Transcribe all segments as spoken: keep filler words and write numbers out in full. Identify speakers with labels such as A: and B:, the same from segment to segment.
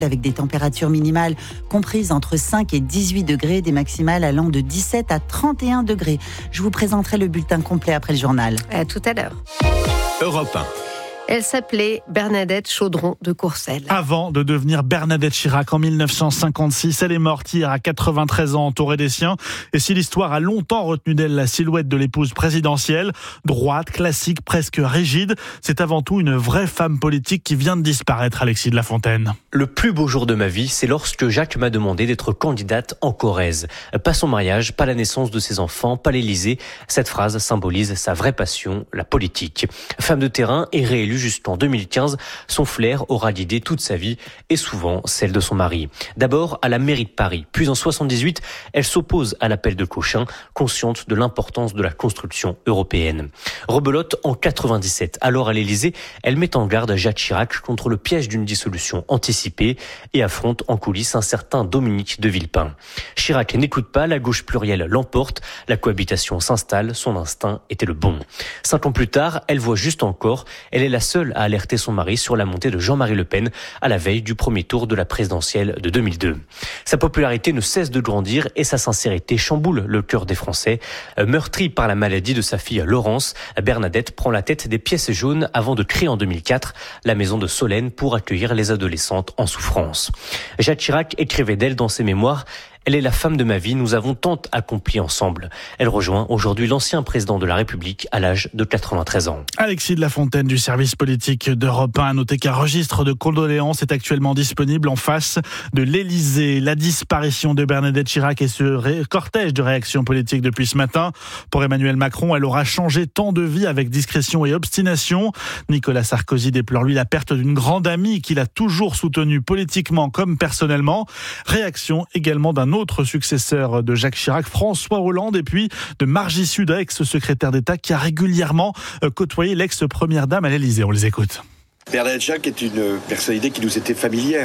A: avec des températures minimales comprises entre cinq et dix-huit degrés, des maximales allant de dix-sept à trente et un degrés. Je vous présenterai le bulletin complet après le journal.
B: À tout à l'heure.
C: Europe un.
B: Elle s'appelait Bernadette Chaudron de Courcelles.
D: Avant de devenir Bernadette Chirac en mille neuf cent cinquante-six, elle est morte hier à quatre-vingt-treize ans, entourée des siens. Et si l'histoire a longtemps retenu d'elle la silhouette de l'épouse présidentielle, droite, classique, presque rigide, c'est avant tout une vraie femme politique qui vient de disparaître, Alexis de la Fontaine.
E: Le plus beau jour de ma vie, c'est lorsque Jacques m'a demandé d'être candidate en Corrèze. Pas son mariage, pas la naissance de ses enfants, pas l'Élysée. Cette phrase symbolise sa vraie passion, la politique. Femme de terrain et réélue jusqu'en deux mille quinze, son flair aura guidé toute sa vie et souvent celle de son mari. D'abord à la mairie de Paris, puis en soixante-dix-huit, elle s'oppose à l'appel de Cochin, consciente de l'importance de la construction européenne. Rebelote en quatre-vingt-dix-sept, alors à l'Élysée, elle met en garde Jacques Chirac contre le piège d'une dissolution anticipée et affronte en coulisses un certain Dominique de Villepin. Chirac n'écoute pas, la gauche plurielle l'emporte, la cohabitation s'installe, son instinct était le bon. Cinq ans plus tard, elle voit juste encore, elle est la seule à alerter son mari sur la montée de Jean-Marie Le Pen à la veille du premier tour de la présidentielle de deux mille deux. Sa popularité ne cesse de grandir et sa sincérité chamboule le cœur des Français. Meurtrie par la maladie de sa fille Laurence, Bernadette prend la tête des pièces jaunes avant de créer en deux mille quatre la maison de Solène pour accueillir les adolescentes en souffrance. Jacques Chirac écrivait d'elle dans ses mémoires: elle est la femme de ma vie, nous avons tant accompli ensemble. Elle rejoint aujourd'hui l'ancien président de la République à l'âge de quatre-vingt-treize ans.
D: Alexis de la Fontaine du service politique d'Europe un a noté qu'un registre de condoléances est actuellement disponible en face de l'Élysée. La disparition de Bernadette Chirac et ce ré- cortège de réactions politiques depuis ce matin. Pour Emmanuel Macron, elle aura changé tant de vies avec discrétion et obstination. Nicolas Sarkozy déplore lui la perte d'une grande amie qu'il a toujours soutenue politiquement comme personnellement. Réaction également d'un autre successeur de Jacques Chirac, François Hollande, et puis de Margie Sudra, ex-secrétaire d'État, qui a régulièrement côtoyé l'ex-première dame à l'Élysée. On les écoute.
F: Bernadette Chirac est une personnalité qui nous était familière.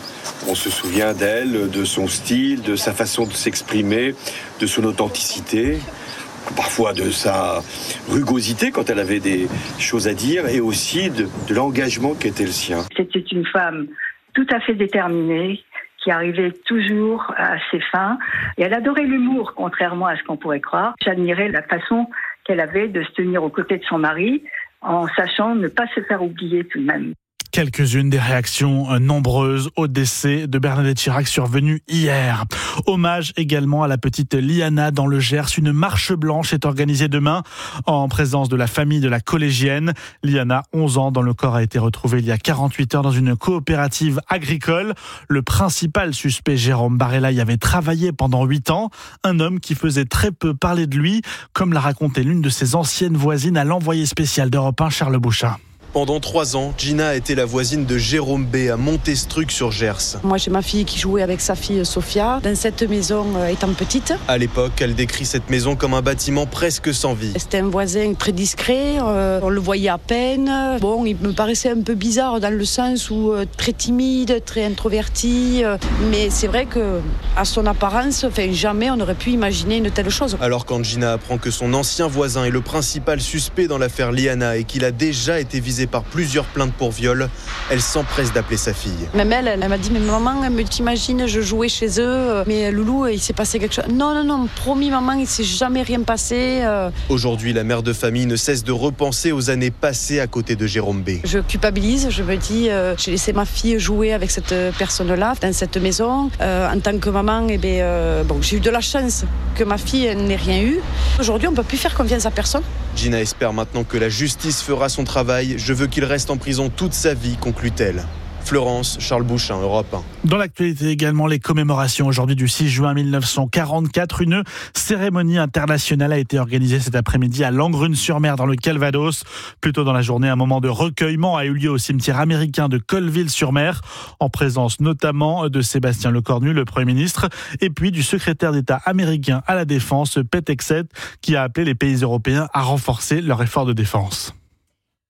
F: On se souvient d'elle, de son style, de sa façon de s'exprimer, de son authenticité, parfois de sa rugosité quand elle avait des choses à dire, et aussi de, de l'engagement qui était le sien.
G: C'était une femme tout à fait déterminée, qui arrivait toujours à ses fins. Et elle adorait l'humour, contrairement à ce qu'on pourrait croire. J'admirais la façon qu'elle avait de se tenir aux côtés de son mari, en sachant ne pas se faire oublier tout de même.
D: Quelques-unes des réactions nombreuses au décès de Bernadette Chirac survenu hier. Hommage également à la petite Liana dans le Gers. Une marche blanche est organisée demain en présence de la famille de la collégienne. Liana, onze ans, dont le corps a été retrouvé il y a quarante-huit heures dans une coopérative agricole. Le principal suspect, Jérôme Barella, y avait travaillé pendant huit ans. Un homme qui faisait très peu parler de lui, comme l'a raconté l'une de ses anciennes voisines à l'envoyé spécial d'Europe un, Charles Bouchat.
H: Pendant trois ans, Gina était la voisine de Jérôme B à Montestruc-sur-Gers.
I: Moi, j'ai ma fille qui jouait avec sa fille Sophia dans cette maison euh, étant petite.
H: À l'époque, elle décrit cette maison comme un bâtiment presque sans vie.
I: C'était un voisin très discret, euh, on le voyait à peine. Bon, il me paraissait un peu bizarre dans le sens où euh, très timide, très introverti. Euh, mais c'est vrai que à son apparence, enfin, jamais on aurait pu imaginer une telle chose.
H: Alors quand Gina apprend que son ancien voisin est le principal suspect dans l'affaire Liana et qu'il a déjà été visé par plusieurs plaintes pour viol, elle s'empresse d'appeler sa fille.
I: Même elle, elle m'a dit, mais maman, me t'imagines, je jouais chez eux, mais Loulou, il s'est passé quelque chose. Non, non, non, promis maman, il s'est jamais rien passé.
H: Aujourd'hui, la mère de famille ne cesse de repenser aux années passées à côté de Jérôme B.
I: Je culpabilise, je me dis, euh, j'ai laissé ma fille jouer avec cette personne-là, dans cette maison. Euh, en tant que maman, eh bien, euh, bon, j'ai eu de la chance que ma fille n'ait rien eu. Aujourd'hui, on ne peut plus faire confiance à personne.
H: Gina espère maintenant que la justice fera son travail. Je veux qu'il reste en prison toute sa vie, conclut-elle. Florence, Charles Bouchin, Europe un.
D: Dans l'actualité également, les commémorations aujourd'hui du six juin mille neuf cent quarante-quatre. Une cérémonie internationale a été organisée cet après-midi à Langrune-sur-Mer dans le Calvados. Plus tôt dans la journée, un moment de recueillement a eu lieu au cimetière américain de Colville-sur-Mer, en présence notamment de Sébastien Lecornu, le Premier ministre, et puis du secrétaire d'État américain à la Défense, Pete Hegseth, qui a appelé les pays européens à renforcer leur effort de défense.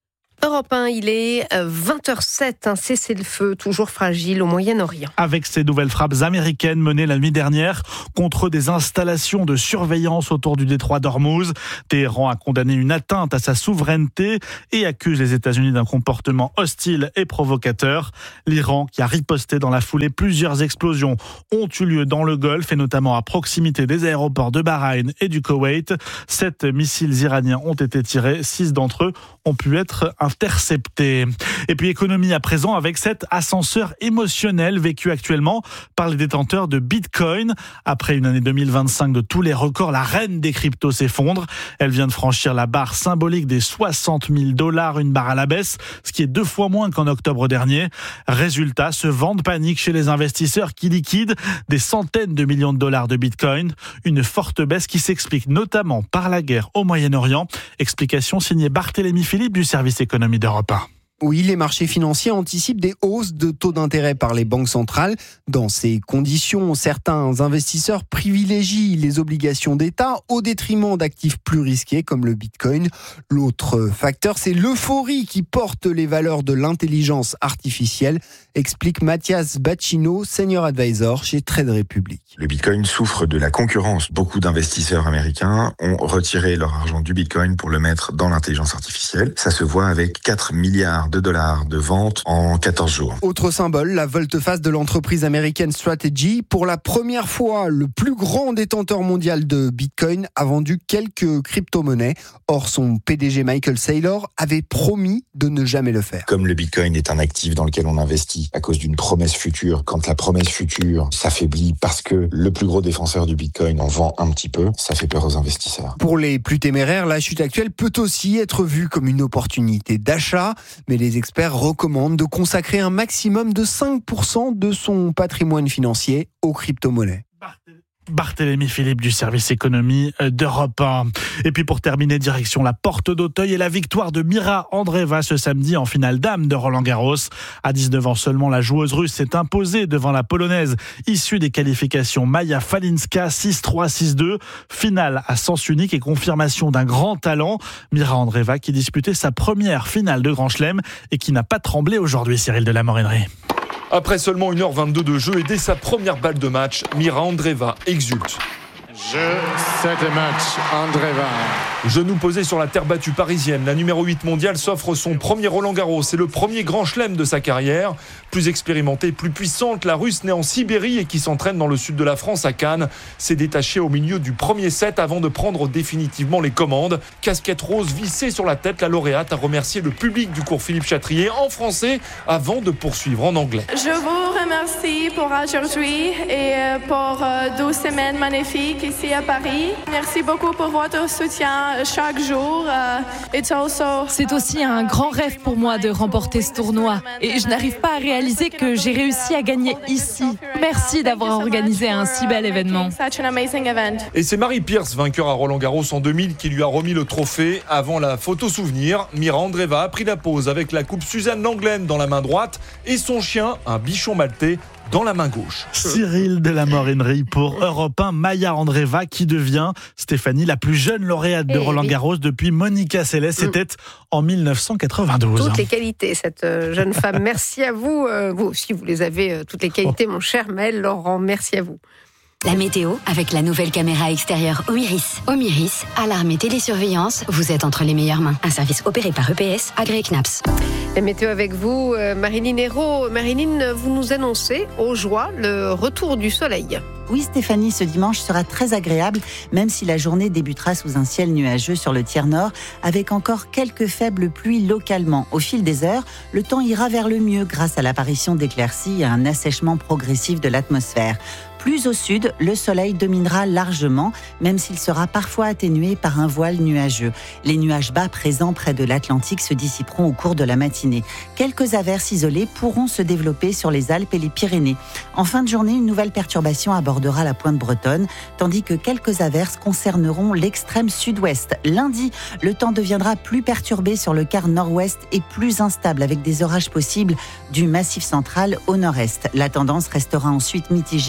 B: Europe un, il est vingt heures zéro sept, un cessez-le-feu toujours fragile au Moyen-Orient.
D: Avec ces nouvelles frappes américaines menées la nuit dernière contre des installations de surveillance autour du détroit d'Ormuz, Téhéran a condamné une atteinte à sa souveraineté et accuse les États-Unis d'un comportement hostile et provocateur. L'Iran, qui a riposté dans la foulée, plusieurs explosions ont eu lieu dans le Golfe et notamment à proximité des aéroports de Bahreïn et du Koweït. Sept missiles iraniens ont été tirés, six d'entre eux ont pu être interceptés. Et puis économie à présent avec cet ascenseur émotionnel vécu actuellement par les détenteurs de Bitcoin. Après une année deux mille vingt-cinq de tous les records, la reine des cryptos s'effondre. Elle vient de franchir la barre symbolique des soixante mille dollars, une barre à la baisse, ce qui est deux fois moins qu'en octobre dernier. Résultat, ce vent de panique chez les investisseurs qui liquident des centaines de millions de dollars de Bitcoin. Une forte baisse qui s'explique notamment par la guerre au Moyen-Orient. Explication signée Barthélémy Philippe du service économie d'Europe un.
C: Oui, les marchés financiers anticipent des hausses de taux d'intérêt par les banques centrales. Dans ces conditions, certains investisseurs privilégient les obligations d'État au détriment d'actifs plus risqués comme le Bitcoin. L'autre facteur, c'est l'euphorie qui porte les valeurs de l'intelligence artificielle, explique Mathias Bacchino, senior advisor chez Trade Republic.
J: Le Bitcoin souffre de la concurrence. Beaucoup d'investisseurs américains ont retiré leur argent du Bitcoin pour le mettre dans l'intelligence artificielle. Ça se voit avec quatre milliards de dollars de ventes en quatorze jours.
C: Autre symbole, la volte-face de l'entreprise américaine Strategy. Pour la première fois, le plus grand détenteur mondial de Bitcoin a vendu quelques crypto-monnaies. Or, son P D G Michael Saylor avait promis de ne jamais le faire.
J: Comme le Bitcoin est un actif dans lequel on investit à cause d'une promesse future, quand la promesse future s'affaiblit parce que le plus gros défenseur du Bitcoin en vend un petit peu, ça fait peur aux investisseurs.
C: Pour les plus téméraires, la chute actuelle peut aussi être vue comme une opportunité d'achat, mais les experts recommandent de consacrer un maximum de cinq pour cent de son patrimoine financier aux crypto-monnaies.
D: Barthélémy Philippe du service économie d'Europe un. Et puis pour terminer, direction la porte d'Auteuil et la victoire de Mira Andreeva ce samedi en finale dames de Roland-Garros. À dix-neuf ans seulement, la joueuse russe s'est imposée devant la polonaise issue des qualifications Maja Falinska six trois six deux. Finale à sens unique et confirmation d'un grand talent. Mira Andreeva qui disputait sa première finale de Grand Chelem et qui n'a pas tremblé aujourd'hui, Cyril de la Morinerie.
K: Après seulement une heure vingt-deux de jeu et dès sa première balle de match, Mira Andreeva exulte.
L: Je set a match, Andreeva.
K: Genou posé sur la terre battue parisienne, la numéro huit mondiale s'offre son premier Roland-Garros. C'est le premier grand chelem de sa carrière. Plus expérimentée, plus puissante, la Russe née en Sibérie et qui s'entraîne dans le sud de la France à Cannes s'est détachée au milieu du premier set avant de prendre définitivement les commandes. Casquette rose vissée sur la tête, la lauréate a remercié le public du cours Philippe Chatrier en français avant de poursuivre en anglais.
M: Je vous remercie pour aujourd'hui et pour douze semaines magnifiques ici à Paris. Merci beaucoup pour votre soutien chaque jour.
N: C'est aussi un grand rêve pour moi de remporter ce tournoi et je n'arrive pas à réaliser que j'ai réussi à gagner ici. Merci d'avoir organisé un si bel événement.
K: Et c'est Marie Pierce, vainqueur à Roland-Garros en deux mille, qui lui a remis le trophée. Avant la photo souvenir, Mira Andreeva a pris la pose avec la coupe Suzanne Lenglen dans la main droite et son chien, un bichon maltais, dans la main gauche.
D: Cyril de la Morinerie pour Europe un. Maja Andreeva qui devient, Stéphanie, la plus jeune lauréate de Roland-Garros depuis Monica Seles. C'était en mille neuf cent quatre-vingt-douze.
B: Toutes les qualités, cette jeune femme. Merci à vous. Vous aussi, vous les avez, toutes les qualités, mon cher Maël Laurent. Merci à vous.
O: La météo avec la nouvelle caméra extérieure Omiris. Omiris, alarme et télésurveillance, vous êtes entre les meilleures mains. Un service opéré par E P S, agréé C N A P S.
B: La météo avec vous, Marilyn Hérault. Marilyn, vous nous annoncez aux joies le retour du soleil.
A: Oui Stéphanie, ce dimanche sera très agréable, même si la journée débutera sous un ciel nuageux sur le tiers nord, avec encore quelques faibles pluies localement. Au fil des heures, le temps ira vers le mieux grâce à l'apparition d'éclaircies et à un assèchement progressif de l'atmosphère. Plus au sud, le soleil dominera largement, même s'il sera parfois atténué par un voile nuageux. Les nuages bas présents près de l'Atlantique se dissiperont au cours de la matinée. Quelques averses isolées pourront se développer sur les Alpes et les Pyrénées. En fin de journée, une nouvelle perturbation abordera la pointe bretonne, tandis que quelques averses concerneront l'extrême sud-ouest. Lundi, le temps deviendra plus perturbé sur le quart nord-ouest et plus instable, avec des orages possibles du massif central au nord-est. La tendance restera ensuite mitigée jusqu'à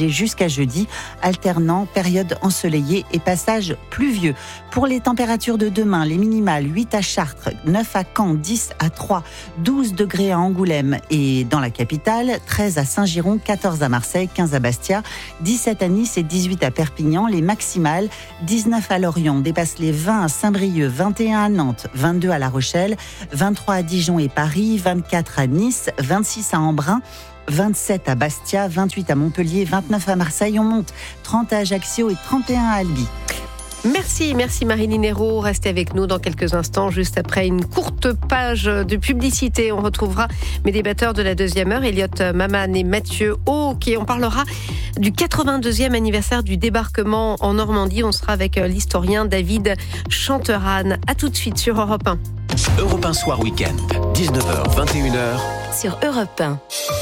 A: jusqu'à jeudi, alternant période ensoleillée et passage pluvieux. Pour les températures de demain, les minimales huit à Chartres, neuf à Caen, dix à Troyes, douze degrés à Angoulême et dans la capitale, treize à Saint-Giron, quatorze à Marseille, quinze à Bastia, dix-sept à Nice et dix-huit à Perpignan. Les maximales, dix-neuf à Lorient, dépassent les vingt à Saint-Brieuc, vingt et un à Nantes, vingt-deux à La Rochelle, vingt-trois à Dijon et Paris, vingt-quatre à Nice, vingt-six à Embrun, vingt-sept à Bastia, vingt-huit à Montpellier, vingt-neuf à Marseille, on monte, trente à Ajaccio et trente et un à Albi.
B: Merci, merci Marilyn Hérault. Restez avec nous dans quelques instants, juste après une courte page de publicité. On retrouvera mes débatteurs de la deuxième heure, Elliot Maman et Mathieu Hauck, et on parlera du quatre-vingt-deuxième anniversaire du débarquement en Normandie. On sera avec l'historien David Chanteran. À tout de suite sur Europe un.
P: Europe un Soir Week-end, dix-neuf heures vingt et une heures.
O: Sur Europe un.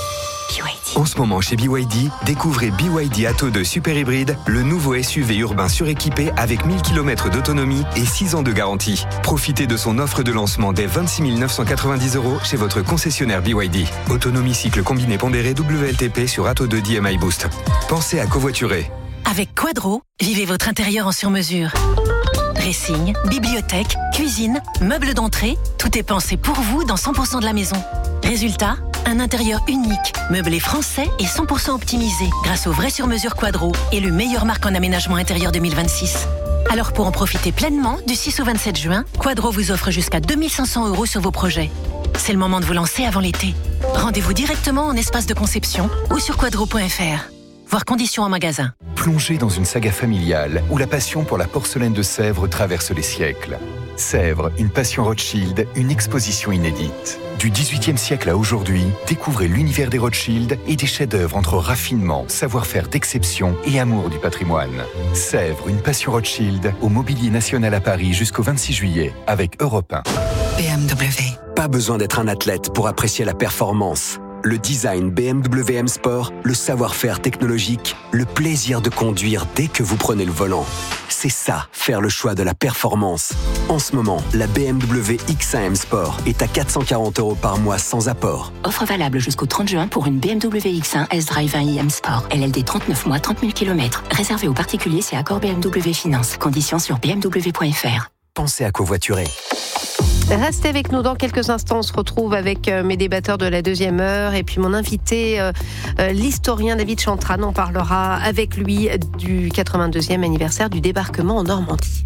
Q: En ce moment chez B Y D, découvrez B Y D Atto deux Super Hybride, le nouveau S U V urbain suréquipé avec mille kilomètres d'autonomie et six ans de garantie. Profitez de son offre de lancement dès vingt-six mille neuf cent quatre-vingt-dix euros chez votre concessionnaire B Y D. Autonomie cycle combiné pondéré W L T P sur Atto deux D M I Boost. Pensez à covoiturer.
R: Avec Quadro, vivez votre intérieur en sur-mesure. Dressing, bibliothèque, cuisine, meubles d'entrée, tout est pensé pour vous dans cent pour cent de la maison. Résultat, un intérieur unique, meublé français et cent pour cent optimisé grâce au vrai sur-mesure Quadro et le meilleur marque en aménagement intérieur deux mille vingt-six. Alors pour en profiter pleinement, du six au vingt-sept juin, Quadro vous offre jusqu'à deux mille cinq cents euros sur vos projets. C'est le moment de vous lancer avant l'été. Rendez-vous directement en espace de conception ou sur quadro point f r. Voir conditions en magasin.
S: Plongez dans une saga familiale où la passion pour la porcelaine de Sèvres traverse les siècles. Sèvres, une passion Rothschild, une exposition inédite. Du dix-huitième siècle à aujourd'hui, découvrez l'univers des Rothschild et des chefs-d'œuvre entre raffinement, savoir-faire d'exception et amour du patrimoine. Sèvres, une passion Rothschild, au Mobilier National à Paris jusqu'au vingt-six juillet, avec Europe un.
T: B M W. Pas besoin d'être un athlète pour apprécier la performance. Le design B M W M Sport, le savoir-faire technologique, le plaisir de conduire dès que vous prenez le volant. C'est ça, faire le choix de la performance. En ce moment, la B M W X un M Sport est à quatre cent quarante euros par mois sans apport.
O: Offre valable jusqu'au trente juin pour une B M W X un S-Drive un i M Sport. L L D trente-neuf mois, trente mille kilomètres. Réservé aux particuliers, c'est accord B M W Finance. Conditions sur b m w point f r.
T: Pensez à covoiturer.
B: Restez avec nous dans quelques instants. On se retrouve avec mes débatteurs de la deuxième heure et puis mon invité, euh, l'historien David Chanteran. On parlera avec lui du quatre-vingt-deuxième anniversaire du débarquement en Normandie.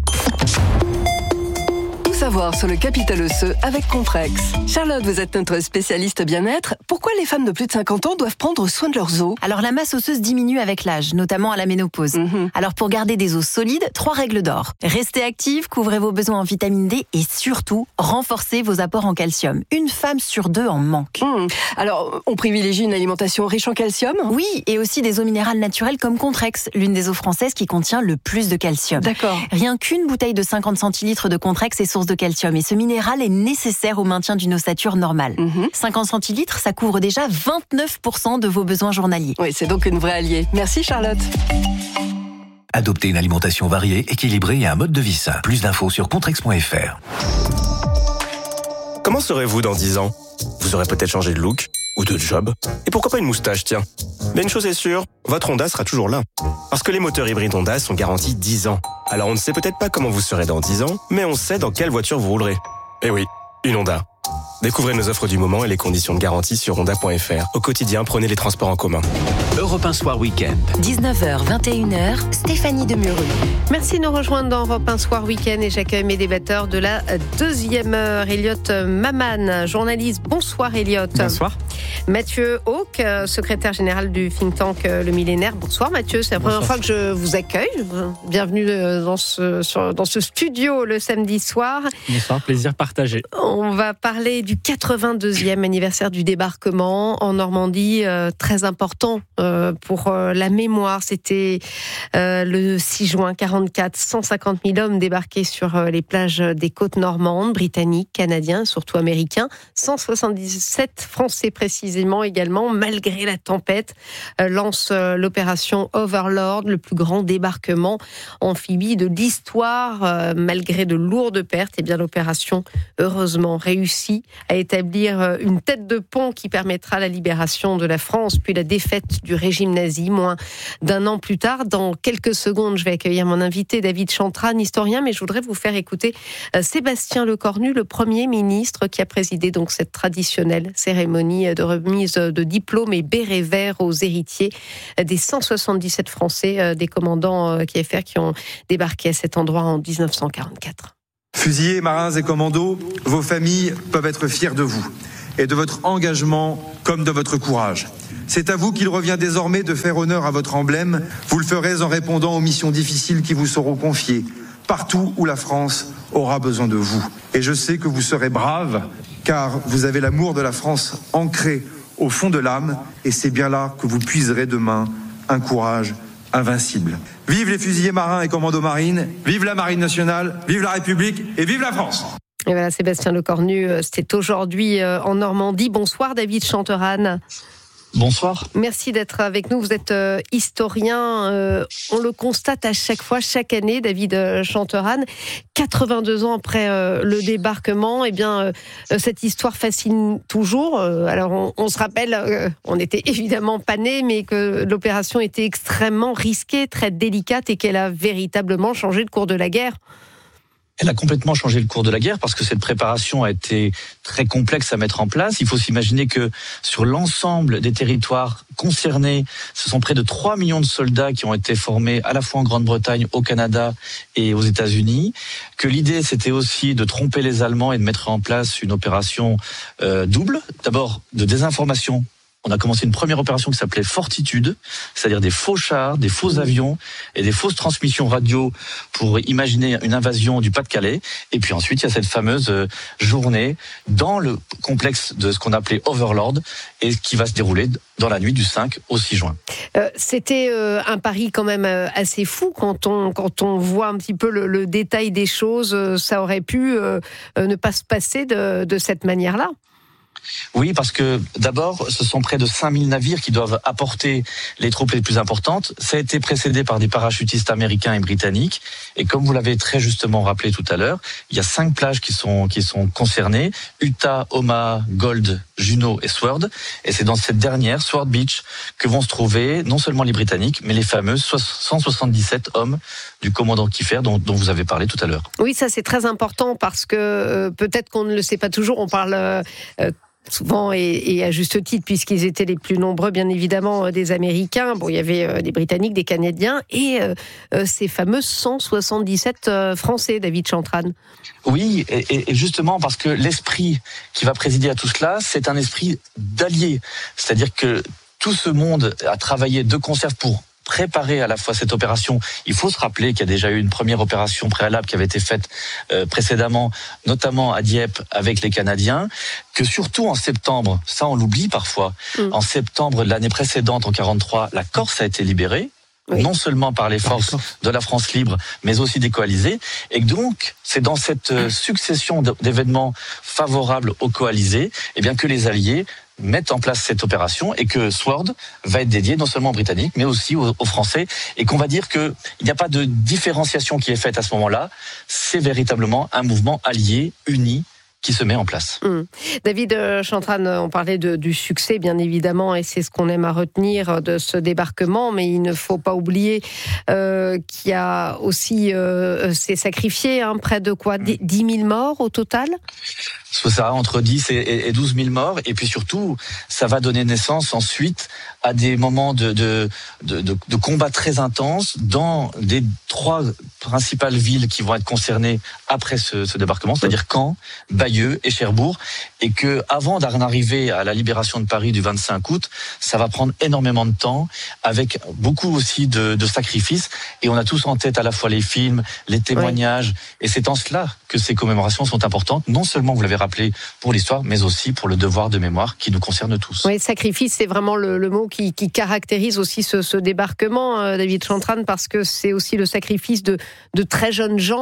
U: Tout savoir sur le capital osseux avec Comprex. Charlotte, vous êtes notre spécialiste bien-être. Pourquoi les femmes de plus de cinquante ans doivent prendre soin de leurs os ?
V: Alors la masse osseuse diminue avec l'âge, notamment à la ménopause. Mmh. Alors pour garder des os solides, trois règles d'or. Restez active, couvrez vos besoins en vitamine D et surtout, renforcez vos apports en calcium. Une femme sur deux en manque.
U: Mmh. Alors, on privilégie une alimentation riche en calcium ?
V: Oui, et aussi des eaux minérales naturelles comme Contrex, l'une des eaux françaises qui contient le plus de calcium.
U: D'accord.
V: Rien qu'une bouteille de cinquante centilitres de Contrex est source de calcium et ce minéral est nécessaire au maintien d'une ossature normale. Mmh. cinquante centilitres, ça couvre déjà vingt-neuf pour cent de vos besoins journaliers.
U: Oui, c'est donc une vraie alliée. Merci Charlotte.
P: Adoptez une alimentation variée, équilibrée et un mode de vie sain. Plus d'infos sur contrex point f r.
W: Comment serez-vous dans dix ans ? Vous aurez peut-être changé de look ou de job. Et pourquoi pas une moustache, tiens ? Mais une chose est sûre, votre Honda sera toujours là. Parce que les moteurs hybrides Honda sont garantis dix ans. Alors on ne sait peut-être pas comment vous serez dans dix ans, mais on sait dans quelle voiture vous roulerez. Eh oui, une Honda. Découvrez nos offres du moment et les conditions de garantie sur honda point f r. Au quotidien, prenez les transports en commun.
P: Europe un Soir Week-end.
V: dix-neuf heures vingt et une heures, Stéphanie Demureux.
B: Merci de nous rejoindre dans Europe un Soir Week-end et j'accueille mes débatteurs de la deuxième heure. Elliot Maman, journaliste. Bonsoir Elliot.
X: Bonsoir.
B: Mathieu Hauck, secrétaire général du think tank Le Millénaire. Bonsoir Mathieu, c'est la Bonsoir. première fois que je vous accueille. Bienvenue dans ce, sur, dans ce studio le samedi soir.
X: Bonsoir, plaisir partagé.
B: On va parler du quatre-vingt-deuxième anniversaire du débarquement en Normandie, euh, très important euh, pour euh, la mémoire. C'était euh, le six juin quarante-quatre, cent cinquante mille hommes débarqués sur euh, les plages des côtes normandes, britanniques, canadiens, surtout américains, cent soixante-dix-sept Français précisément. précisément également, malgré la tempête, euh, lance euh, l'opération Overlord, le plus grand débarquement amphibie de l'histoire, euh, malgré de lourdes pertes. Et bien l'opération, heureusement, réussit à établir une tête de pont qui permettra la libération de la France, puis la défaite du régime nazi, moins d'un an plus tard. Dans quelques secondes, je vais accueillir mon invité David Chantrane, historien, mais je voudrais vous faire écouter Sébastien Lecornu, le Premier ministre qui a présidé donc cette traditionnelle cérémonie de remise de diplômes et bérets verts aux héritiers des cent soixante-dix-sept Français, des commandants K F R qui ont débarqué à cet endroit en dix-neuf cent quarante-quatre.
E: Fusiliers, marins et commandos, vos familles peuvent être fiers de vous et de votre engagement comme de votre courage. C'est à vous qu'il revient désormais de faire honneur à votre emblème. Vous le ferez en répondant aux missions difficiles qui vous seront confiées, partout où la France aura besoin de vous. Et je sais que vous serez braves, car vous avez l'amour de la France ancré au fond de l'âme, et c'est bien là que vous puiserez demain un courage invincible. Vive les fusiliers marins et commandos marines, vive la Marine nationale, vive la République et vive la France!
B: Et voilà, Sébastien Lecornu, c'était aujourd'hui en Normandie. Bonsoir David Chantrane.
F: Bonsoir.
B: Merci d'être avec nous. Vous êtes euh, historien. Euh, on le constate à chaque fois, chaque année, David euh, Chantrane. quatre-vingt-deux ans après euh, le débarquement, eh bien, euh, cette histoire fascine toujours. Euh, alors, on, on se rappelle, euh, on n'était évidemment pas nés, mais que l'opération était extrêmement risquée, très délicate, et qu'elle a véritablement changé le cours de la guerre.
F: Elle a complètement changé le cours de la guerre parce que cette préparation a été très complexe à mettre en place. Il faut s'imaginer que sur l'ensemble des territoires concernés, ce sont près de trois millions de soldats qui ont été formés à la fois en Grande-Bretagne, au Canada et aux États-Unis. Que l'idée, c'était aussi de tromper les Allemands et de mettre en place une opération euh, double. D'abord, de désinformation. On a commencé une première opération qui s'appelait Fortitude, c'est-à-dire des faux chars, des faux avions et des fausses transmissions radio pour imaginer une invasion du Pas-de-Calais. Et puis ensuite, il y a cette fameuse journée dans le complexe de ce qu'on appelait Overlord et qui va se dérouler dans la nuit du cinq au six juin.
B: Euh, c'était euh, un pari quand même euh, assez fou quand on, quand on voit un petit peu le, le détail des choses. Euh, ça aurait pu euh, ne pas se passer de, de cette manière-là.
F: Oui, parce que d'abord, ce sont près de cinq mille navires qui doivent apporter les troupes les plus importantes. Ça a été précédé par des parachutistes américains et britanniques. Et comme vous l'avez très justement rappelé tout à l'heure, il y a cinq plages qui sont, qui sont concernées. Utah, Omaha, Gold, Juneau et Sword. Et c'est dans cette dernière, Sword Beach, que vont se trouver non seulement les Britanniques, mais les fameux cent soixante-dix-sept hommes du commandant K F R dont, dont vous avez parlé tout à l'heure.
B: Oui, ça c'est très important parce que euh, peut-être qu'on ne le sait pas toujours. On parle euh, souvent et, et à juste titre, puisqu'ils étaient les plus nombreux, bien évidemment, des Américains. Bon, il y avait euh, des Britanniques, des Canadiens et euh, euh, ces fameux cent soixante-dix-sept euh, Français, David Chantrane.
F: Oui, et, et justement parce que l'esprit qui va présider à tout cela, c'est un esprit d'alliés. C'est-à-dire que tout ce monde a travaillé de concert pour préparer à la fois cette opération. Il faut se rappeler qu'il y a déjà eu une première opération préalable qui avait été faite euh, précédemment, notamment à Dieppe avec les Canadiens, que surtout en septembre, ça on l'oublie parfois, mmh. en septembre de l'année précédente, en quarante-trois, la Corse a été libérée. Oui. Non seulement par les forces de la France libre, mais aussi des coalisés. Et donc, c'est dans cette succession d'événements favorables aux coalisés, eh bien, que les Alliés mettent en place cette opération et que Sword va être dédié non seulement aux Britanniques, mais aussi aux, aux Français. Et qu'on va dire qu'il n'y a pas de différenciation qui est faite à ce moment-là. C'est véritablement un mouvement allié, uni, qui se met en place.
B: Mmh. David Chantrane, on parlait de, du succès, bien évidemment, et c'est ce qu'on aime à retenir de ce débarquement, mais il ne faut pas oublier euh, qu'il y a aussi euh, ces sacrifiés, hein, près de quoi, dix mille morts au total ?
F: C'est ça, entre dix et douze mille morts, et puis surtout, ça va donner naissance ensuite à des moments de, de, de, de, de combat très intenses dans des trois principales villes qui vont être concernées après ce, ce débarquement, c'est-à-dire Caen, Bayeux et Cherbourg, et que avant d'en arriver à la libération de Paris du vingt-cinq août, ça va prendre énormément de temps, avec beaucoup aussi de, de sacrifices, et on a tous en tête à la fois les films, les témoignages, oui. Et c'est en cela que ces commémorations sont importantes, non seulement, vous l'avez rappelé, pour l'histoire, mais aussi pour le devoir de mémoire qui nous concerne tous.
B: Oui, sacrifice, c'est vraiment le, le mot qui, qui caractérise aussi ce, ce débarquement, euh, David Chantrane, parce que c'est aussi le sacrifice de, de très jeunes gens,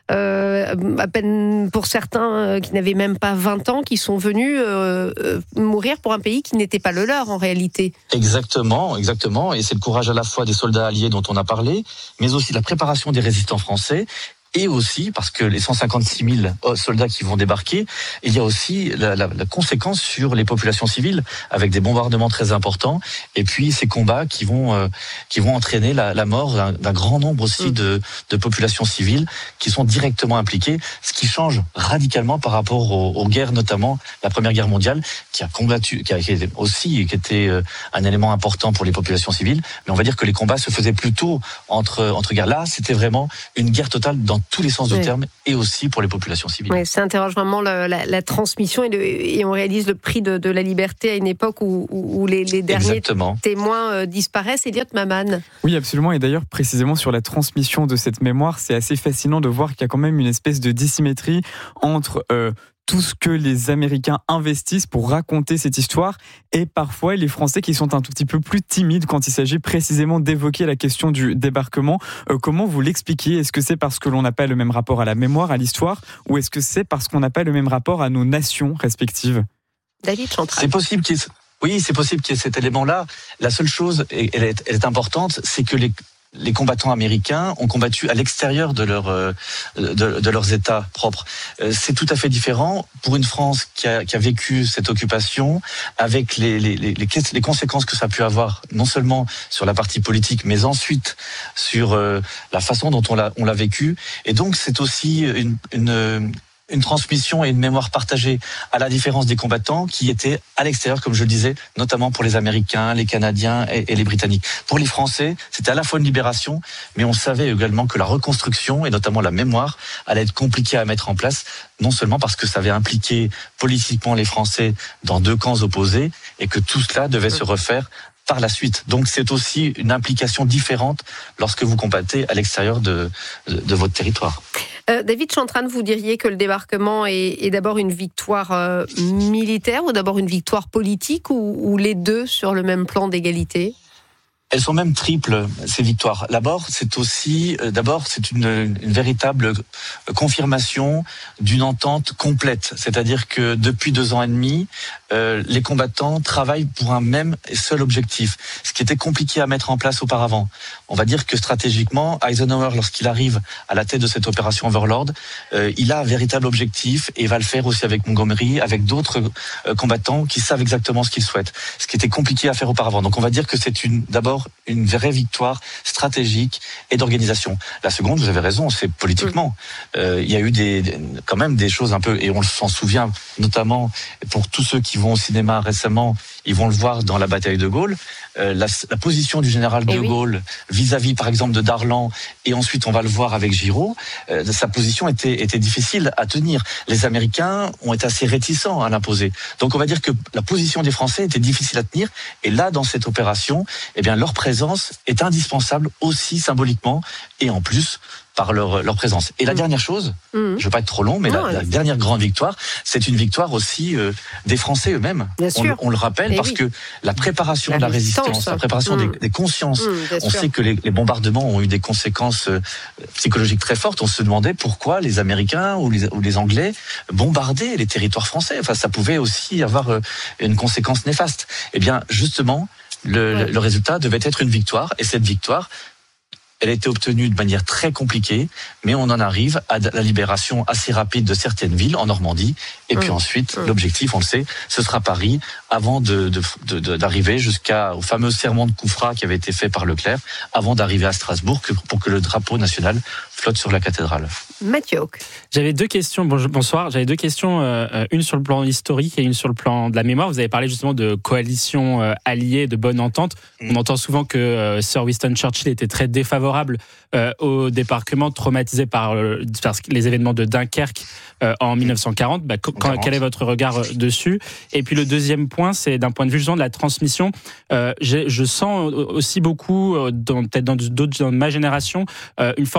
B: euh, à peine pour certains euh, qui n'avaient même pas vingt ans, qui sont venus euh, euh, mourir pour un pays qui n'était pas le leur en réalité.
F: Exactement, exactement. Et c'est le courage à la fois des soldats alliés dont on a parlé, mais aussi la préparation des résistants français. Et aussi, parce que les cent cinquante-six mille soldats qui vont débarquer, il y a aussi la, la, la conséquence sur les populations civiles, avec des bombardements très importants, et puis ces combats qui vont euh, qui vont entraîner la, la mort d'un, d'un grand nombre aussi de, de populations civiles qui sont directement impliquées, ce qui change radicalement par rapport aux, aux guerres, notamment la Première Guerre mondiale, qui a combattu, qui a qui était aussi qui était euh, un élément important pour les populations civiles. Mais on va dire que les combats se faisaient plutôt entre entre guerres. Là, c'était vraiment une guerre totale dans tous les sens du oui. terme, et aussi pour les populations civiles.
B: Oui, ça interroge vraiment la, la, la transmission et, le, et on réalise le prix de, de la liberté à une époque où, où les, les derniers Exactement. témoins euh, disparaissent. Elliot Maman.
G: Oui, absolument. Et d'ailleurs, précisément sur la transmission de cette mémoire, c'est assez fascinant de voir qu'il y a quand même une espèce de dissymétrie entre euh, tout ce que les Américains investissent pour raconter cette histoire et parfois les Français qui sont un tout petit peu plus timides quand il s'agit précisément d'évoquer la question du débarquement. Euh, comment vous l'expliquez ? Est-ce que c'est parce que l'on n'a pas le même rapport à la mémoire, à l'histoire, ou est-ce que c'est parce qu'on n'a pas le même rapport à nos nations respectives ?
B: David Chantral.
F: C'est possible qu'il y ait... Oui, c'est possible qu'il y ait cet élément-là. La seule chose, et elle est, elle est importante, c'est que les les combattants américains ont combattu à l'extérieur de, leur, de, de leurs États propres. C'est tout à fait différent pour une France qui a, qui a vécu cette occupation, avec les, les, les, les conséquences que ça a pu avoir, non seulement sur la partie politique, mais ensuite sur la façon dont on l'a, on l'a vécu. Et donc, c'est aussi une... une une transmission et une mémoire partagée, à la différence des combattants qui étaient à l'extérieur, comme je le disais, notamment pour les Américains, les Canadiens et, et les Britanniques. Pour les Français, c'était à la fois une libération, mais on savait également que la reconstruction, et notamment la mémoire, allait être compliquée à mettre en place, non seulement parce que ça avait impliqué politiquement les Français dans deux camps opposés, et que tout cela devait se refaire par la suite. Donc c'est aussi une implication différente lorsque vous combattez à l'extérieur de, de, de votre territoire.
B: Euh, David Chantran, vous diriez que le débarquement est, est d'abord une victoire euh, militaire ou d'abord une victoire politique, ou, ou les deux sur le même plan d'égalité ?
F: Elles sont même triples, ces victoires. D'abord, c'est aussi, euh, d'abord, c'est une, une véritable confirmation d'une entente complète. C'est-à-dire que depuis deux ans et demi, euh, les combattants travaillent pour un même et seul objectif. Ce qui était compliqué à mettre en place auparavant. On va dire que stratégiquement, Eisenhower, lorsqu'il arrive à la tête de cette opération Overlord, euh, il a un véritable objectif et va le faire aussi avec Montgomery, avec d'autres euh, combattants qui savent exactement ce qu'ils souhaitent. Ce qui était compliqué à faire auparavant. Donc on va dire que c'est une, d'abord, une vraie victoire stratégique et d'organisation. La seconde, vous avez raison, c'est politiquement. Euh, il y a eu des, des, quand même des choses un peu, et on s'en souvient, notamment pour tous ceux qui vont au cinéma récemment, ils vont le voir dans la bataille de Gaulle. Euh, la, la position du général de eh oui. Gaulle vis-à-vis, par exemple, de Darlan, et ensuite on va le voir avec Giraud, euh, sa position était, était difficile à tenir. Les Américains ont été assez réticents à l'imposer. Donc on va dire que la position des Français était difficile à tenir, et là, dans cette opération, eh bien, leur présence est indispensable aussi symboliquement, et en plus, par leur, leur présence. Et la mmh. dernière chose, mmh. je ne veux pas être trop long, mais non, la, la dernière grande victoire, c'est une victoire aussi euh, des Français eux-mêmes. On, on le rappelle, et parce oui. que la préparation la de la résistance, résistance la préparation mmh. des, des consciences, mmh, on sûr. sait que les, les bombardements ont eu des conséquences euh, psychologiques très fortes. On se demandait pourquoi les Américains ou les, ou les Anglais bombardaient les territoires français. Enfin, ça pouvait aussi avoir euh, une conséquence néfaste. Eh bien, justement, le, ouais. le, le résultat devait être une victoire, et cette victoire, elle a été obtenue de manière très compliquée, mais on en arrive à la libération assez rapide de certaines villes en Normandie. Et puis mmh. ensuite, mmh. l'objectif, on le sait, ce sera Paris, avant de, de, de, de, d'arriver jusqu'au fameux serment de Koufra qui avait été fait par Leclerc, avant d'arriver à Strasbourg que, pour que le drapeau national flotte sur la cathédrale.
B: Mathieu.
H: J'avais deux questions. Bonsoir. J'avais deux questions, euh, une sur le plan historique et une sur le plan de la mémoire. Vous avez parlé justement de coalition euh, alliée, de bonne entente. Mmh. On entend souvent que euh, Sir Winston Churchill était très défavorable euh, au débarquement, traumatisé par, euh, par les événements de Dunkerque euh, en dix-neuf cent quarante. Bah, quand, quel est votre regard euh, dessus ? Et puis le deuxième point, c'est d'un point de vue justement de la transmission. Euh, je sens aussi beaucoup, dans, peut-être dans d'autres, dans ma génération, euh, une forme d'anticipation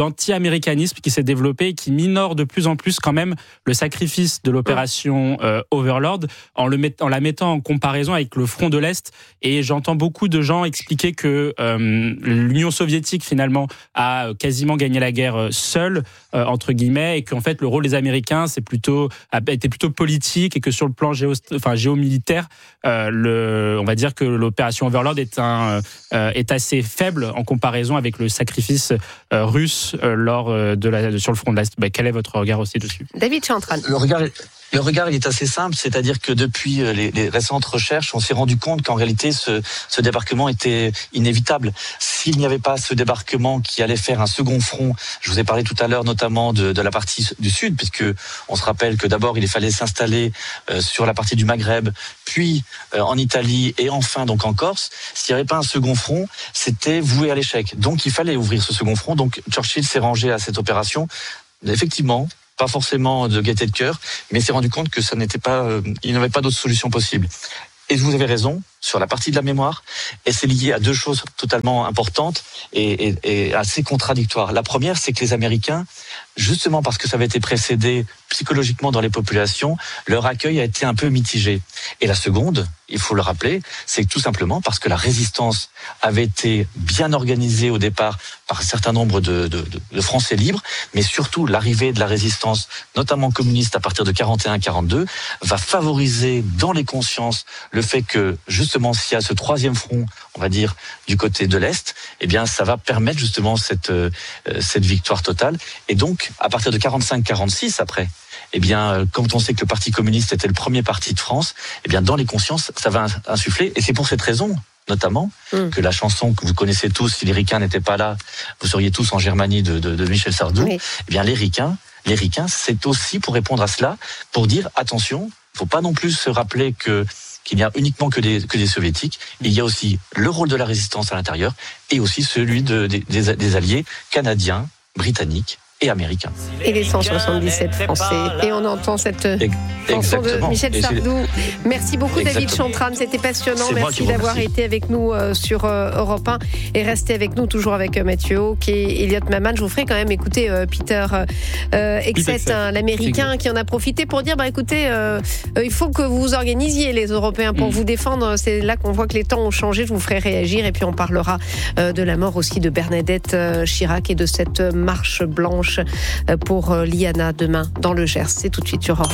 H: d'anti-américanisme qui s'est développé et qui minore de plus en plus quand même le sacrifice de l'opération euh, Overlord en, le met, en la mettant en comparaison avec le front de l'Est. Et j'entends beaucoup de gens expliquer que euh, l'Union soviétique finalement a quasiment gagné la guerre seule, euh, entre guillemets, et qu'en fait le rôle des Américains c'est plutôt, a été plutôt politique et que sur le plan géo, enfin, géomilitaire, euh, le, on va dire que l'opération Overlord est, un, euh, est assez faible en comparaison avec le sacrifice euh, russe euh, lors euh, de la, sur le front de l'Est. Bah, quel est votre regard aussi dessus ?
B: David Chantran.
F: Le regard est... Le regard il est assez simple, c'est-à-dire que depuis les, les récentes recherches, on s'est rendu compte qu'en réalité ce, ce débarquement était inévitable. S'il n'y avait pas ce débarquement qui allait faire un second front, je vous ai parlé tout à l'heure notamment de, de la partie du sud, puisque on se rappelle que d'abord il fallait s'installer euh, sur la partie du Maghreb, puis euh, en Italie et enfin donc en Corse. S'il n'y avait pas un second front, c'était voué à l'échec. Donc il fallait ouvrir ce second front. Donc Churchill s'est rangé à cette opération. Effectivement, pas forcément de gaieté de cœur, mais s'est rendu compte que ça n'était pas, euh, il n'y avait pas d'autre solution possible. Et vous avez raison sur la partie de la mémoire, et c'est lié à deux choses totalement importantes et, et, et assez contradictoires. La première, c'est que les Américains, justement parce que ça avait été précédé psychologiquement dans les populations, leur accueil a été un peu mitigé. Et la seconde, il faut le rappeler, c'est que tout simplement parce que la résistance avait été bien organisée au départ par un certain nombre de, de, de Français libres, mais surtout l'arrivée de la résistance, notamment communiste à partir de quarante et un quarante-deux, va favoriser dans les consciences le fait que justement s'il y a ce troisième front, on va dire, du côté de l'Est, eh bien ça va permettre justement cette, euh, cette victoire totale. Et donc, à partir de quarante-cinq quarante-six après, eh bien, quand on sait que le Parti communiste était le premier parti de France, eh bien, dans les consciences, ça va insuffler. Et c'est pour cette raison, notamment, mmh. que la chanson que vous connaissez tous, si les ricains n'étaient pas là, vous seriez tous en Germanie de, de, de Michel Sardou. Oui. Eh bien, les ricains, les ricains, c'est aussi pour répondre à cela, pour dire, attention, faut pas non plus se rappeler que qu'il n'y a uniquement que des, que des soviétiques. Il y a aussi le rôle de la résistance à l'intérieur et aussi celui de, des, des, des alliés canadiens, britanniques et américains.
B: Et les cent soixante-dix-sept Français. Et on entend cette chanson de Michel Sardou. Merci beaucoup Exactement. David Chantran, c'était passionnant. C'est Merci d'avoir remercie. été avec nous euh, sur euh, Europe un et restez avec nous toujours avec euh, Mathieu Hawk et Elliot Maman. Je vous ferai quand même écouter euh, Peter euh, Hegseth, hein, l'Américain, qui en a profité pour dire bah écoutez, euh, euh, il faut que vous vous organisiez les Européens pour mmh. vous défendre. C'est là qu'on voit que les temps ont changé. Je vous ferai réagir et puis on parlera euh, de la mort aussi de Bernadette euh, Chirac et de cette marche blanche pour Liana demain dans le Gers. C'est tout de suite sur Europe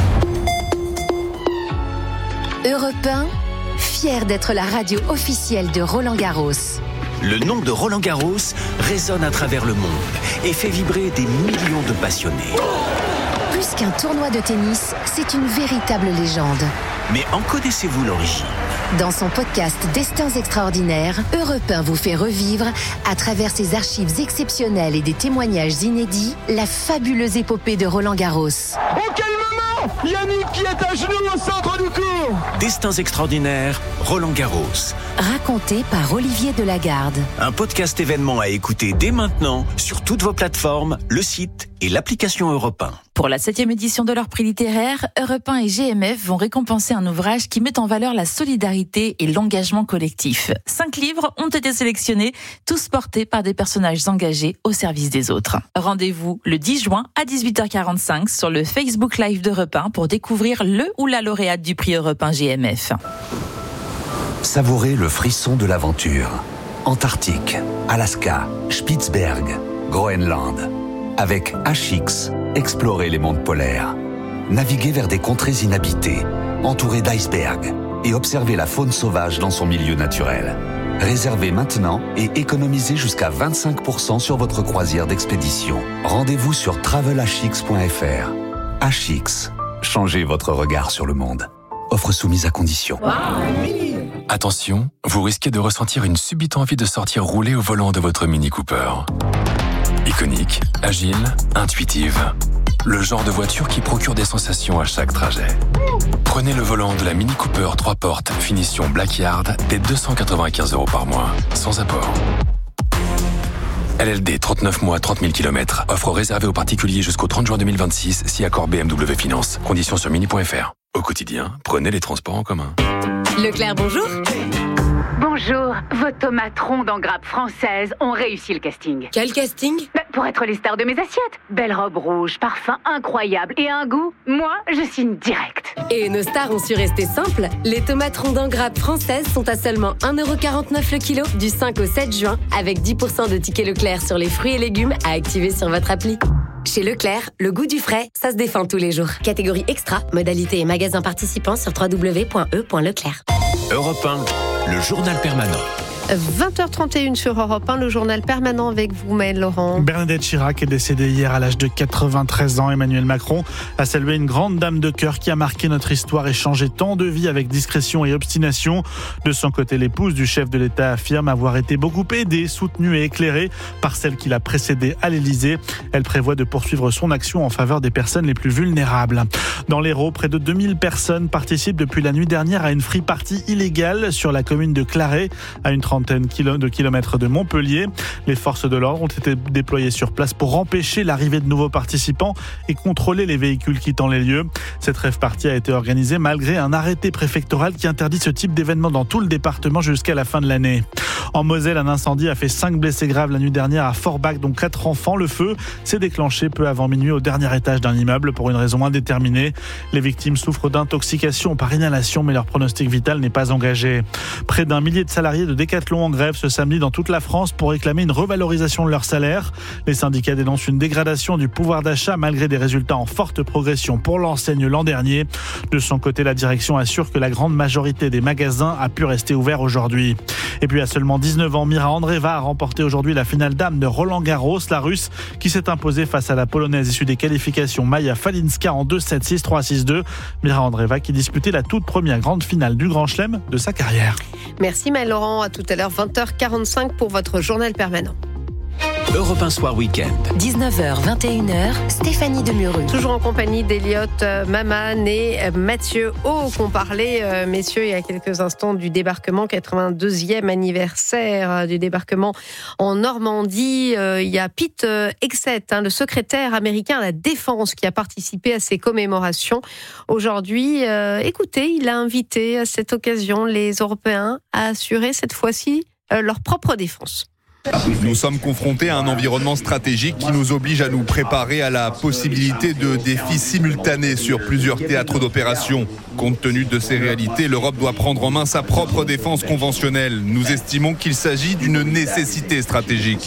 B: un.
C: Europe un, fier d'être la radio officielle de Roland Garros.
P: Le nom de Roland Garros résonne à travers le monde et fait vibrer des millions de passionnés.
C: Plus qu'un tournoi de tennis, c'est une véritable légende.
P: Mais en connaissez-vous l'origine ?
C: Dans son podcast Destins extraordinaires, Europe un vous fait revivre, à travers ses archives exceptionnelles et des témoignages inédits, la fabuleuse épopée de Roland Garros.
I: Oh quel moment ! Yannick qui est à genoux au centre du court !
P: Destins extraordinaires, Roland Garros.
C: Raconté par Olivier Delagarde.
P: Un podcast événement à écouter dès maintenant sur toutes vos plateformes, le site et l'application Europe un.
J: Pour la septième édition de leur prix littéraire, Europe un et G M F vont récompenser un ouvrage qui met en valeur la solidarité et l'engagement collectif. Cinq livres ont été sélectionnés, tous portés par des personnages engagés au service des autres. Rendez-vous le dix juin à dix-huit heures quarante-cinq sur le Facebook Live d'Europe un pour découvrir le ou la lauréate du prix Europe un G M F.
S: Savourez le frisson de l'aventure. Antarctique, Alaska, Spitzberg, Groenland. Avec H X, explorez les mondes polaires. Naviguez vers des contrées inhabitées, entourées d'icebergs, et observez la faune sauvage dans son milieu naturel. Réservez maintenant et économisez jusqu'à vingt-cinq pour cent sur votre croisière d'expédition. Rendez-vous sur travel h x point f r. H X, changez votre regard sur le monde. Offre soumise à condition.
X: Attention, vous risquez de ressentir une subite envie de sortir rouler au volant de votre Mini Cooper. Iconique, agile, intuitive. Le genre de voiture qui procure des sensations à chaque trajet. Prenez le volant de la Mini Cooper trois portes finition Blackyard dès deux cent quatre-vingt-quinze euros par mois, sans apport. L L D trente-neuf mois, trente mille kilomètres. Offre réservée aux particuliers jusqu'au trente juin deux mille vingt-six, si accord B M W Finance. Conditions sur mini point f r. Au quotidien, prenez les transports en commun.
R: Leclerc, bonjour.
K: Bonjour, vos tomates rondes en grappe française ont réussi le casting.
L: Quel casting ?
K: Bah, pour être les stars de mes assiettes. Belle robe rouge, parfum incroyable et un goût, moi, je signe direct.
L: Et nos stars ont su rester simples. Les tomates rondes en grappe françaises sont à seulement un euro quarante-neuf le kilo du cinq au sept juin, avec dix pour cent de tickets Leclerc sur les fruits et légumes à activer sur votre appli. Chez Leclerc, le goût du frais, ça se défend tous les jours. Catégorie extra, modalité et magasins participants sur w w w point e point leclerc.
X: Europe un, le journal permanent.
B: vingt heures trente et une sur Europe un, le journal permanent avec vous, Maëlle Laurent.
D: Bernadette Chirac est décédée hier à l'âge de quatre-vingt-treize ans. Emmanuel Macron a salué une grande dame de cœur qui a marqué notre histoire et changé tant de vies avec discrétion et obstination. De son côté, l'épouse du chef de l'État affirme avoir été beaucoup aidée, soutenue et éclairée par celle qui l'a précédée à l'Élysée. Elle prévoit de poursuivre son action en faveur des personnes les plus vulnérables. Dans l'Hérault, près de deux mille personnes participent depuis la nuit dernière à une free party illégale sur la commune de Claret, à une trentaine de kilomètres de Montpellier. Les forces de l'ordre ont été déployées sur place pour empêcher l'arrivée de nouveaux participants et contrôler les véhicules quittant les lieux. Cette rave party a été organisée malgré un arrêté préfectoral qui interdit ce type d'événement dans tout le département jusqu'à la fin de l'année. En Moselle, un incendie a fait cinq blessés graves la nuit dernière à Forbach, dont quatre enfants. Le feu s'est déclenché peu avant minuit au dernier étage d'un immeuble pour une raison indéterminée. Les victimes souffrent d'intoxication par inhalation, mais leur pronostic vital n'est pas engagé. Près d'un millier de salariés de Decathlon en grève ce samedi dans toute la France pour réclamer une revalorisation de leur salaire. Les syndicats dénoncent une dégradation du pouvoir d'achat malgré des résultats en forte progression pour l'enseigne l'an dernier. De son côté, la direction assure que la grande majorité des magasins a pu rester ouvert aujourd'hui. Et puis à seulement dix-neuf ans, Mira Andreeva a remporté aujourd'hui la finale dames de Roland-Garros. La Russe qui s'est imposée face à la Polonaise issue des qualifications Maja Falinska en deux sept, six trois, six deux. Mira Andreeva qui disputait la toute première grande finale du Grand Chelem de sa carrière.
B: Merci Maëlle Laurent, à tout à l'heure vingt heures quarante-cinq pour votre journal permanent.
X: Europe un Soir Week-end.
C: dix-neuf heures, vingt et une heures, Stéphanie Demureux.
B: Toujours en compagnie d'Eliott Maman et Mathieu O, qu'on parlait, euh, messieurs, il y a quelques instants du débarquement, quatre-vingt-deuxième anniversaire du débarquement en Normandie. Euh, il y a Pete Hegseth, hein, le secrétaire américain à la Défense, qui a participé à ces commémorations. Aujourd'hui, euh, écoutez, il a invité à cette occasion les Européens à assurer cette fois-ci euh, leur propre défense.
M: Nous sommes confrontés à un environnement stratégique qui nous oblige à nous préparer à la possibilité de défis simultanés sur plusieurs théâtres d'opération. Compte tenu de ces réalités, l'Europe doit prendre en main sa propre défense conventionnelle. Nous estimons qu'il s'agit d'une nécessité stratégique.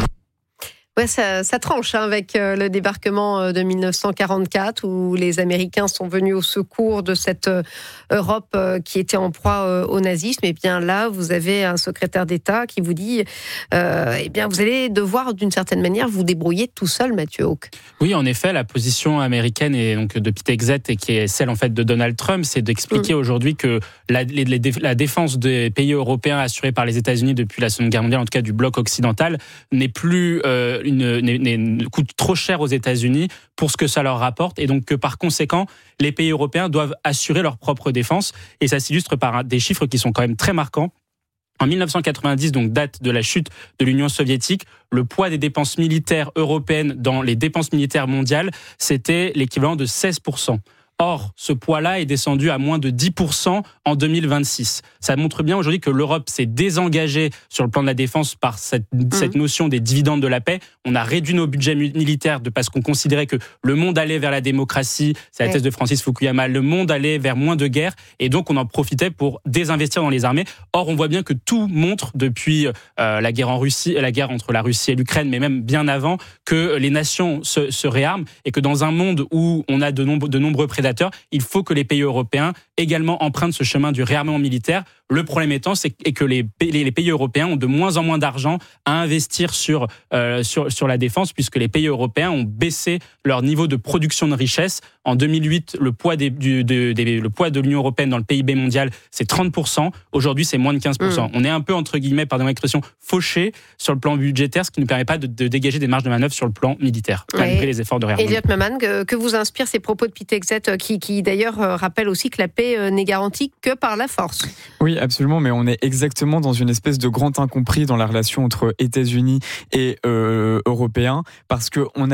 B: Ouais, ça, ça tranche hein, avec euh, le débarquement de mille neuf cent quarante-quatre où les Américains sont venus au secours de cette euh, Europe euh, qui était en proie euh, au nazisme. Et bien là, vous avez un secrétaire d'État qui vous dit, euh, eh bien, vous allez devoir d'une certaine manière vous débrouiller tout seul, Mathieu Hawk.
H: Oui, en effet, la position américaine et donc de Pete Hegseth et qui est celle en fait de Donald Trump, c'est d'expliquer mmh. aujourd'hui que la, les, les, la défense des pays européens assurée par les États-Unis depuis la Seconde Guerre mondiale, en tout cas du bloc occidental, n'est plus euh, Une, une, une, coûte trop cher aux États-Unis pour ce que ça leur rapporte et donc que par conséquent les pays européens doivent assurer leur propre défense et ça s'illustre par des chiffres qui sont quand même très marquants. En mille neuf cent quatre-vingt-dix, donc date de la chute de l'Union soviétique, le poids des dépenses militaires européennes dans les dépenses militaires mondiales, c'était l'équivalent de seize pour cent. Or, ce poids-là est descendu à moins de dix pour cent en deux mille vingt-six. Ça montre bien aujourd'hui que l'Europe s'est désengagée sur le plan de la défense par cette, mmh. cette notion des dividendes de la paix. On a réduit nos budgets militaires de, parce qu'on considérait que le monde allait vers la démocratie. C'est la ouais. thèse de Francis Fukuyama. Le monde allait vers moins de guerre et donc on en profitait pour désinvestir dans les armées. Or, on voit bien que tout montre depuis euh, la guerre en Russie, la guerre entre la Russie et l'Ukraine, mais même bien avant, que les nations se, se réarment et que dans un monde où on a de, nombre, de nombreux prédateurs, il faut que les pays européens également empruntent ce chemin du réarmement militaire. Le problème étant, c'est que les pays européens ont de moins en moins d'argent à investir sur, euh, sur, sur la défense, puisque les pays européens ont baissé leur niveau de production de richesse. En deux mille huit, le poids, des, du, de, des, le poids de l'Union européenne dans le P I B mondial, c'est trente pour cent. Aujourd'hui, c'est moins de quinze pour cent. Mmh. On est un peu, entre guillemets, pardon l'expression, fauché sur le plan budgétaire, ce qui ne nous permet pas de, de dégager des marges de manœuvre sur le plan militaire, malgré ouais. les efforts de réarmement.
B: Eliott Maman, que, que vous inspirent ces propos de Pete Hegseth, qui, qui d'ailleurs rappelle aussi que la paix n'est garantie que par la force.
G: Oui, absolument, mais on est exactement dans une espèce de grand incompris dans la relation entre États-Unis et euh, Européens, parce qu'on a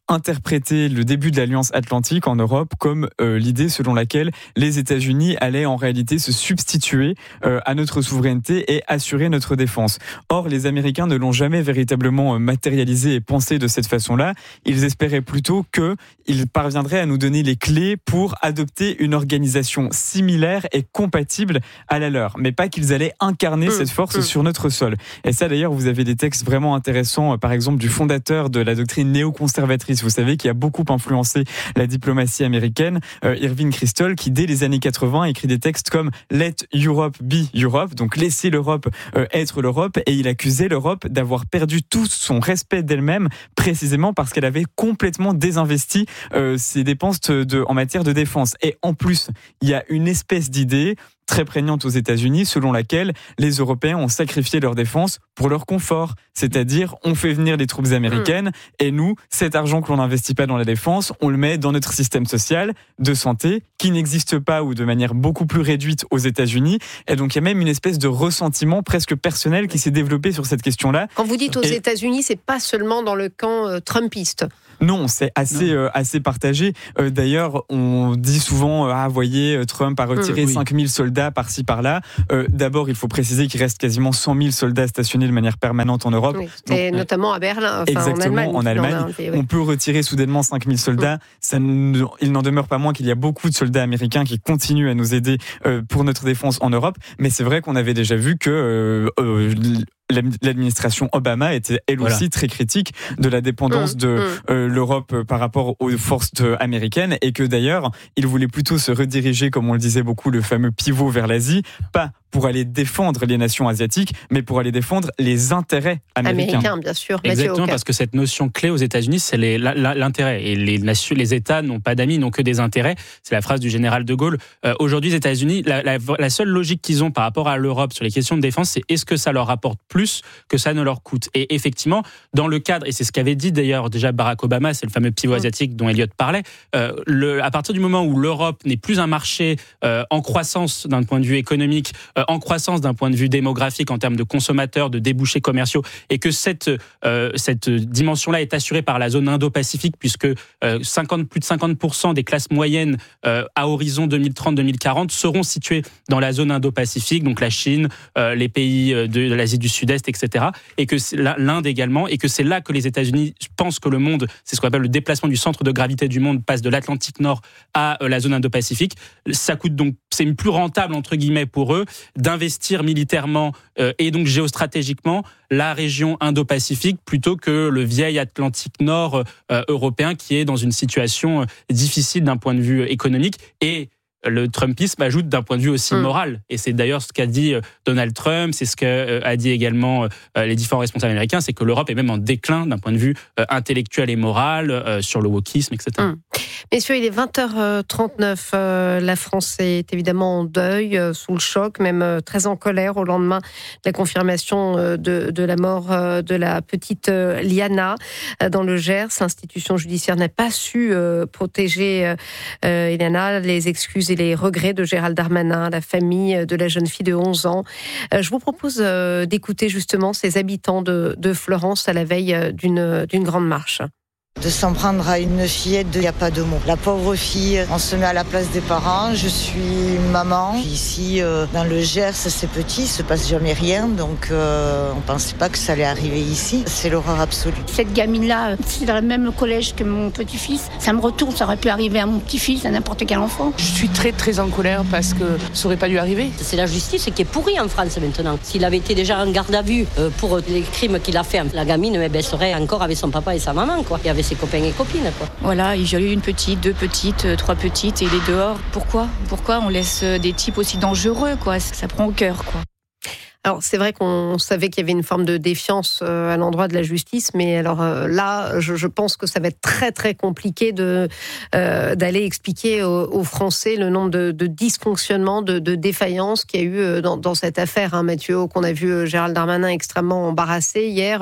G: interprété le début de l'Alliance Atlantique en Europe comme euh, l'idée selon laquelle les États-Unis allaient en réalité se substituer euh, à notre souveraineté et assurer notre défense. Or, les Américains ne l'ont jamais véritablement matérialisé et pensé de cette façon-là. Ils espéraient plutôt qu'ils parviendraient à nous donner les clés pour adopter une organisation similaire et compatible à la leur, mais pas qu'ils allaient incarner mmh, cette force mmh. sur notre sol. Et ça, d'ailleurs, vous avez des textes vraiment intéressants, par exemple du fondateur de la doctrine néoconservatrice, vous savez, qui a beaucoup influencé la diplomatie américaine, euh, Irving Kristol, qui dès les années quatre-vingts écrit des textes comme « Let Europe be Europe », donc laisser l'Europe euh, être l'Europe, et il accusait l'Europe d'avoir perdu tout son respect d'elle-même, précisément parce qu'elle avait complètement désinvesti euh, ses dépenses de, en matière de défense. Et en plus, il y a une espèce d'idée très prégnante aux États-Unis, selon laquelle les Européens ont sacrifié leur défense pour leur confort. C'est-à-dire, on fait venir les troupes américaines et nous, cet argent que l'on n'investit pas dans la défense, on le met dans notre système social de santé qui n'existe pas ou de manière beaucoup plus réduite aux États-Unis. Et donc, il y a même une espèce de ressentiment presque personnel qui s'est développé sur cette question-là.
B: Quand vous dites aux et... États-Unis, c'est pas seulement dans le camp euh, trumpiste.
G: Non, c'est assez euh, assez partagé. Euh, d'ailleurs, on dit souvent euh, ah voyez, Trump a retiré mmh, oui. cinq mille soldats par-ci par-là. Euh, d'abord, il faut préciser qu'il reste quasiment cent mille soldats stationnés de manière permanente en Europe.
B: Oui, et
G: donc,
B: notamment à Berlin, enfin,
G: exactement,
B: en Allemagne.
G: En Allemagne, enlevé, oui. On peut retirer soudainement cinq mille soldats. Mmh. Ça ne, il n'en demeure pas moins qu'il y a beaucoup de soldats américains qui continuent à nous aider euh, pour notre défense en Europe. Mais c'est vrai qu'on avait déjà vu que euh, euh, l'administration Obama était elle voilà. aussi très critique de la dépendance mmh, de euh, l'Europe par rapport aux forces américaines, et que d'ailleurs il voulait plutôt se rediriger, comme on le disait beaucoup, le fameux pivot vers l'Asie, pas pour aller défendre les nations asiatiques, mais pour aller défendre les intérêts américains.
B: Américains, bien sûr.
H: Exactement, parce que cette notion clé aux États-Unis, c'est les, la, la, l'intérêt. Et les, nations, les États n'ont pas d'amis, n'ont que des intérêts. C'est la phrase du général de Gaulle. Euh, aujourd'hui, les États-Unis, la, la, la seule logique qu'ils ont par rapport à l'Europe sur les questions de défense, c'est est-ce que ça leur rapporte plus que ça ne leur coûte. Et effectivement, dans le cadre, et c'est ce qu'avait dit d'ailleurs déjà Barack Obama, c'est le fameux pivot asiatique dont Elliot parlait, euh, le, à partir du moment où l'Europe n'est plus un marché euh, en croissance d'un point de vue économique, euh, en croissance d'un point de vue démographique en termes de consommateurs, de débouchés commerciaux, et que cette, euh, cette dimension-là est assurée par la zone Indo-Pacifique, puisque euh, cinquante, plus de cinquante pour cent des classes moyennes euh, à horizon deux mille trente deux mille quarante seront situées dans la zone Indo-Pacifique, donc la Chine, euh, les pays de, de l'Asie du Sud-Est, et cetera, et que c'est là, l'Inde également, et que c'est là que les États-Unis pensent que le monde, c'est ce qu'on appelle le déplacement du centre de gravité du monde, passe de l'Atlantique Nord à euh, la zone Indo-Pacifique. Ça coûte donc, c'est plus rentable entre guillemets pour eux d'investir militairement euh, et donc géostratégiquement la région Indo-Pacifique plutôt que le vieil Atlantique Nord euh, européen qui est dans une situation euh, difficile d'un point de vue économique. Et le Trumpisme ajoute d'un point de vue aussi moral. Et c'est d'ailleurs ce qu'a dit Donald Trump, c'est ce qu'a dit également les différents responsables américains, c'est que l'Europe est même en déclin d'un point de vue intellectuel et moral, sur le wokisme, et cetera. Hum.
B: Messieurs, il est vingt heures trente-neuf. La France est évidemment en deuil, sous le choc, même très en colère au lendemain de la confirmation de, de la mort de la petite Liana dans le Gers. L'institution judiciaire n'a pas su protéger Liana. Les excuses et les regrets de Gérald Darmanin, la famille de la jeune fille de onze ans. Je vous propose d'écouter justement ces habitants de, de Florence à la veille d'une, d'une grande marche.
A: De s'en prendre à une fillette, il n'y a pas de mots. La pauvre fille, on se met à la place des parents. Je suis maman. Ici, euh, dans le Gers, c'est petit, il ne se passe jamais rien. Donc, euh, on ne pensait pas que ça allait arriver ici. C'est l'horreur absolue.
N: Cette gamine-là, c'est dans le même collège que mon petit-fils. Ça me retourne, ça aurait pu arriver à mon petit-fils, à n'importe quel enfant.
O: Je suis très, très en colère parce que ça n'aurait pas dû arriver.
Q: C'est la justice qui est pourrie en France maintenant. S'il avait été déjà en garde à vue euh, pour les crimes qu'il a fait, la gamine eh ben, serait encore avec son papa et sa maman, quoi. Il y avait ses copains et copines, quoi.
N: Voilà, j'ai eu une petite, deux petites, trois petites, et il est dehors. Pourquoi Pourquoi on laisse des types aussi dangereux, quoi? Ça prend au cœur, quoi.
B: Alors, c'est vrai qu'on savait qu'il y avait une forme de défiance à l'endroit de la justice, mais alors là, je, je pense que ça va être très, très compliqué de, euh, d'aller expliquer aux, aux Français le nombre de, de dysfonctionnements, de, de défaillances qu'il y a eu dans, dans cette affaire, hein, Mathieu, qu'on a vu Gérald Darmanin extrêmement embarrassé hier.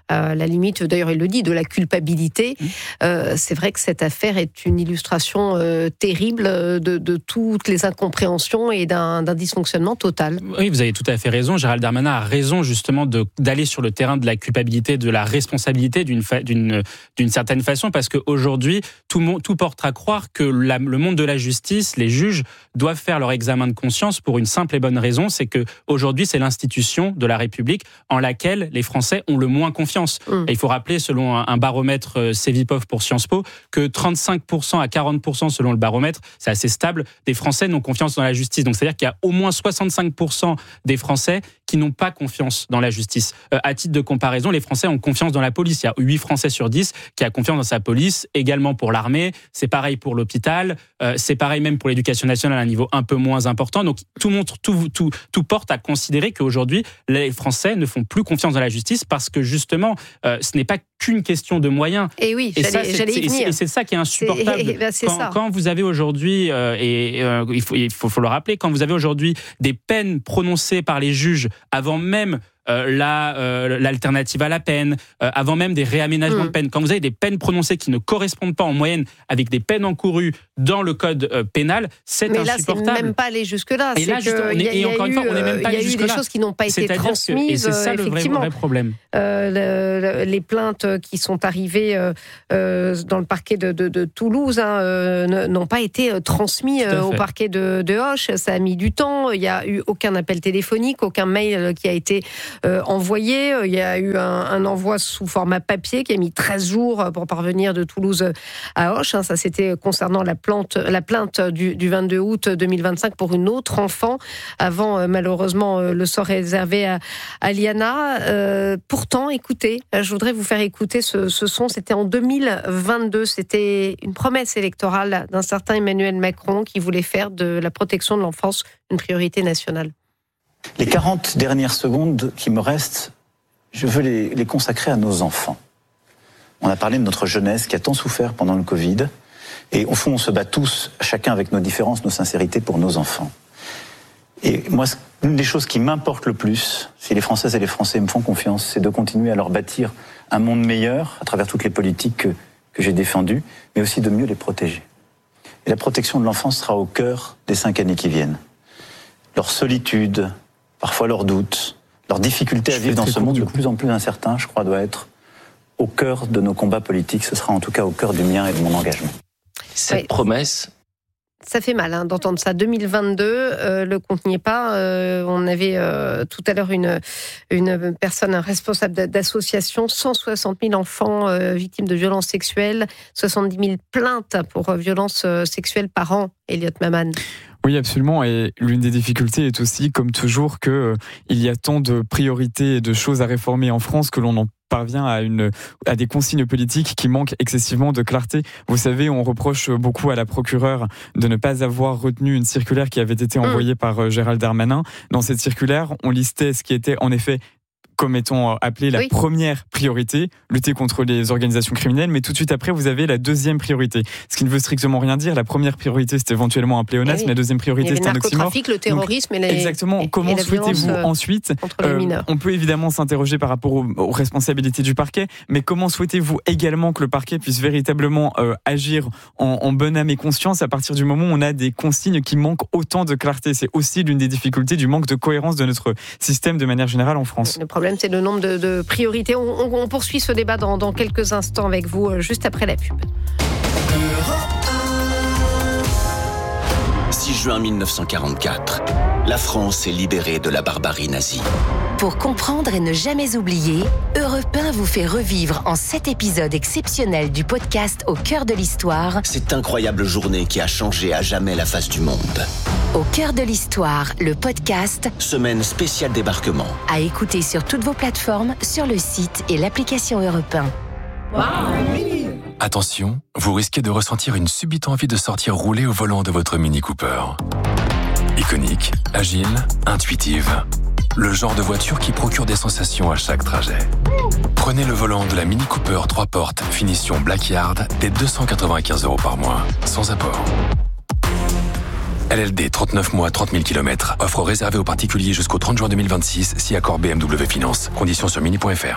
B: à la limite, d'ailleurs il le dit, de la culpabilité. Mmh. Euh, c'est vrai que cette affaire est une illustration euh, terrible de, de toutes les incompréhensions et d'un, d'un dysfonctionnement total.
H: Oui, vous avez tout à fait raison. Gérald Darmanin a raison justement de, d'aller sur le terrain de la culpabilité, de la responsabilité d'une, fa, d'une, d'une certaine façon, parce qu'aujourd'hui, tout, monde, tout porte à croire que la, le monde de la justice, les juges, doivent faire leur examen de conscience pour une simple et bonne raison, c'est qu'aujourd'hui, c'est l'institution de la République en laquelle les Français ont le moins confiance. Mmh. Et il faut rappeler, selon un, un baromètre Cevipof pour Sciences Po, que trente-cinq pour cent à quarante pour cent selon le baromètre, c'est assez stable, des Français n'ont confiance dans la justice. Donc c'est-à-dire qu'il y a au moins soixante-cinq pour cent des Français qui n'ont pas confiance dans la justice. Euh, à titre de comparaison, les Français ont confiance dans la police. Il y a huit Français sur dix qui a confiance dans sa police, également pour l'armée, c'est pareil pour l'hôpital, euh, c'est pareil même pour l'éducation nationale à un niveau un peu moins important. Donc tout, montre, tout, tout, tout porte à considérer qu'aujourd'hui, les Français ne font plus confiance dans la justice parce que justement, euh, ce n'est pas qu'une question de moyens.
B: Et oui,
H: et
B: j'allais,
H: ça,
B: j'allais y venir.
H: Et c'est ça qui est insupportable.
B: C'est, et ben c'est
H: quand,
B: ça.
H: quand vous avez aujourd'hui, euh, et euh, il, faut, il faut, faut le rappeler, quand vous avez aujourd'hui des peines prononcées par les juges avant même Euh, la, euh, l'alternative à la peine, euh, avant même des réaménagements mmh. de peine. Quand vous avez des peines prononcées qui ne correspondent pas en moyenne avec des peines encourues dans le code euh, pénal, c'est
B: mais
H: insupportable.
B: Mais là, c'est même pas allé jusque-là.
H: Et là, juste,
B: y a,
H: et encore une fois, on n'est même pas allé jusque-là.
B: Il y a eu des choses qui n'ont pas été
H: C'est-à-dire
B: transmises.
H: Que, et c'est ça le vrai, vrai problème.
B: Euh, le, le, les plaintes qui sont arrivées euh, euh, dans le parquet de, de, de Toulouse hein, euh, n'ont pas été transmises euh, au parquet de, de Auch. Ça a mis du temps. Il n'y a eu aucun appel téléphonique, aucun mail qui a été euh, envoyé. Il y a eu un, un envoi sous format papier qui a mis treize jours pour parvenir de Toulouse à Auch. Ça, c'était concernant la, plante, la plainte du, du vingt-deux août deux mille vingt-cinq pour une autre enfant. Avant, malheureusement, le sort réservé à, à Liana. Euh, pourtant, écoutez, je voudrais vous faire écouter ce, ce son. C'était en deux mille vingt-deux. C'était une promesse électorale d'un certain Emmanuel Macron qui voulait faire de la protection de l'enfance une priorité nationale.
T: Les quarante dernières secondes qui me restent, je veux les, les consacrer à nos enfants. On a parlé de notre jeunesse qui a tant souffert pendant le Covid. Et au fond, on se bat tous, chacun avec nos différences, nos sincérités, pour nos enfants. Et moi, une des choses qui m'importe le plus, si les Françaises et les Français me font confiance, c'est de continuer à leur bâtir un monde meilleur à travers toutes les politiques que, que j'ai défendues, mais aussi de mieux les protéger. Et la protection de l'enfance sera au cœur des cinq années qui viennent. Leur solitude, parfois leurs doutes, leur difficulté à vivre dans ce monde de plus en plus incertain, je crois, doit être au cœur de nos combats politiques. Ce sera en tout cas au cœur du mien et de mon engagement.
U: Cette oui. promesse...
B: Ça fait mal hein, d'entendre ça. deux mille vingt-deux, euh, le compte n'y est pas. Euh, on avait euh, tout à l'heure une, une personne, un responsable d'association, cent soixante mille enfants euh, victimes de violences sexuelles, soixante-dix mille plaintes pour euh, violences euh, sexuelles par an, Elliot Maman.
G: Oui, absolument. Et l'une des difficultés est aussi, comme toujours, que euh, il y a tant de priorités et de choses à réformer en France que l'on en parvient à, une, à des consignes politiques qui manquent excessivement de clarté. Vous savez, on reproche beaucoup à la procureure de ne pas avoir retenu une circulaire qui avait été envoyée mmh. par Gérald Darmanin. Dans cette circulaire, on listait ce qui était en effet comme étant appelé la oui. première priorité, lutter contre les organisations criminelles, mais tout de suite après, vous avez la deuxième priorité. Ce qui ne veut strictement rien dire. La première priorité, c'est éventuellement un pléonasme, oui. la deuxième priorité, c'est un oxymore.
B: Le narcotrafic, le terrorisme
G: Donc,
B: et les,
G: Exactement.
B: Et,
G: Comment
B: et
G: souhaitez-vous ensuite euh, On peut évidemment s'interroger par rapport aux, aux responsabilités du parquet, mais comment souhaitez-vous également que le parquet puisse véritablement euh, agir en, en bonne âme et conscience à partir du moment où on a des consignes qui manquent autant de clarté? C'est aussi l'une des difficultés du manque de cohérence de notre système de manière générale en France.
B: Le problème, c'est le nombre de, de priorités. On, on, on poursuit ce débat dans, dans quelques instants avec vous, juste après la pub.
V: six juin mille neuf cent quarante-quatre, la France est libérée de la barbarie nazie.
C: Pour comprendre et ne jamais oublier, Europe un vous fait revivre en sept épisodes exceptionnels du podcast Au cœur de l'histoire.
V: Cette incroyable journée qui a changé à jamais la face du monde.
C: Au cœur de l'histoire, le podcast.
V: Semaine spéciale débarquement.
C: À écouter sur toutes vos plateformes, sur le site et l'application Europe un.
X: Attention, vous risquez de ressentir une subite envie de sortir rouler au volant de votre Mini Cooper. Iconique, agile, intuitive. Le genre de voiture qui procure des sensations à chaque trajet. Prenez le volant de la Mini Cooper trois portes, finition Blackyard, dès deux cent quatre-vingt-quinze euros par mois, sans apport. L L D, trente-neuf mois, trente mille kilomètres. Offre réservée aux particuliers jusqu'au trente juin deux mille vingt-six, si accord B M W Finance. Conditions sur mini point f r.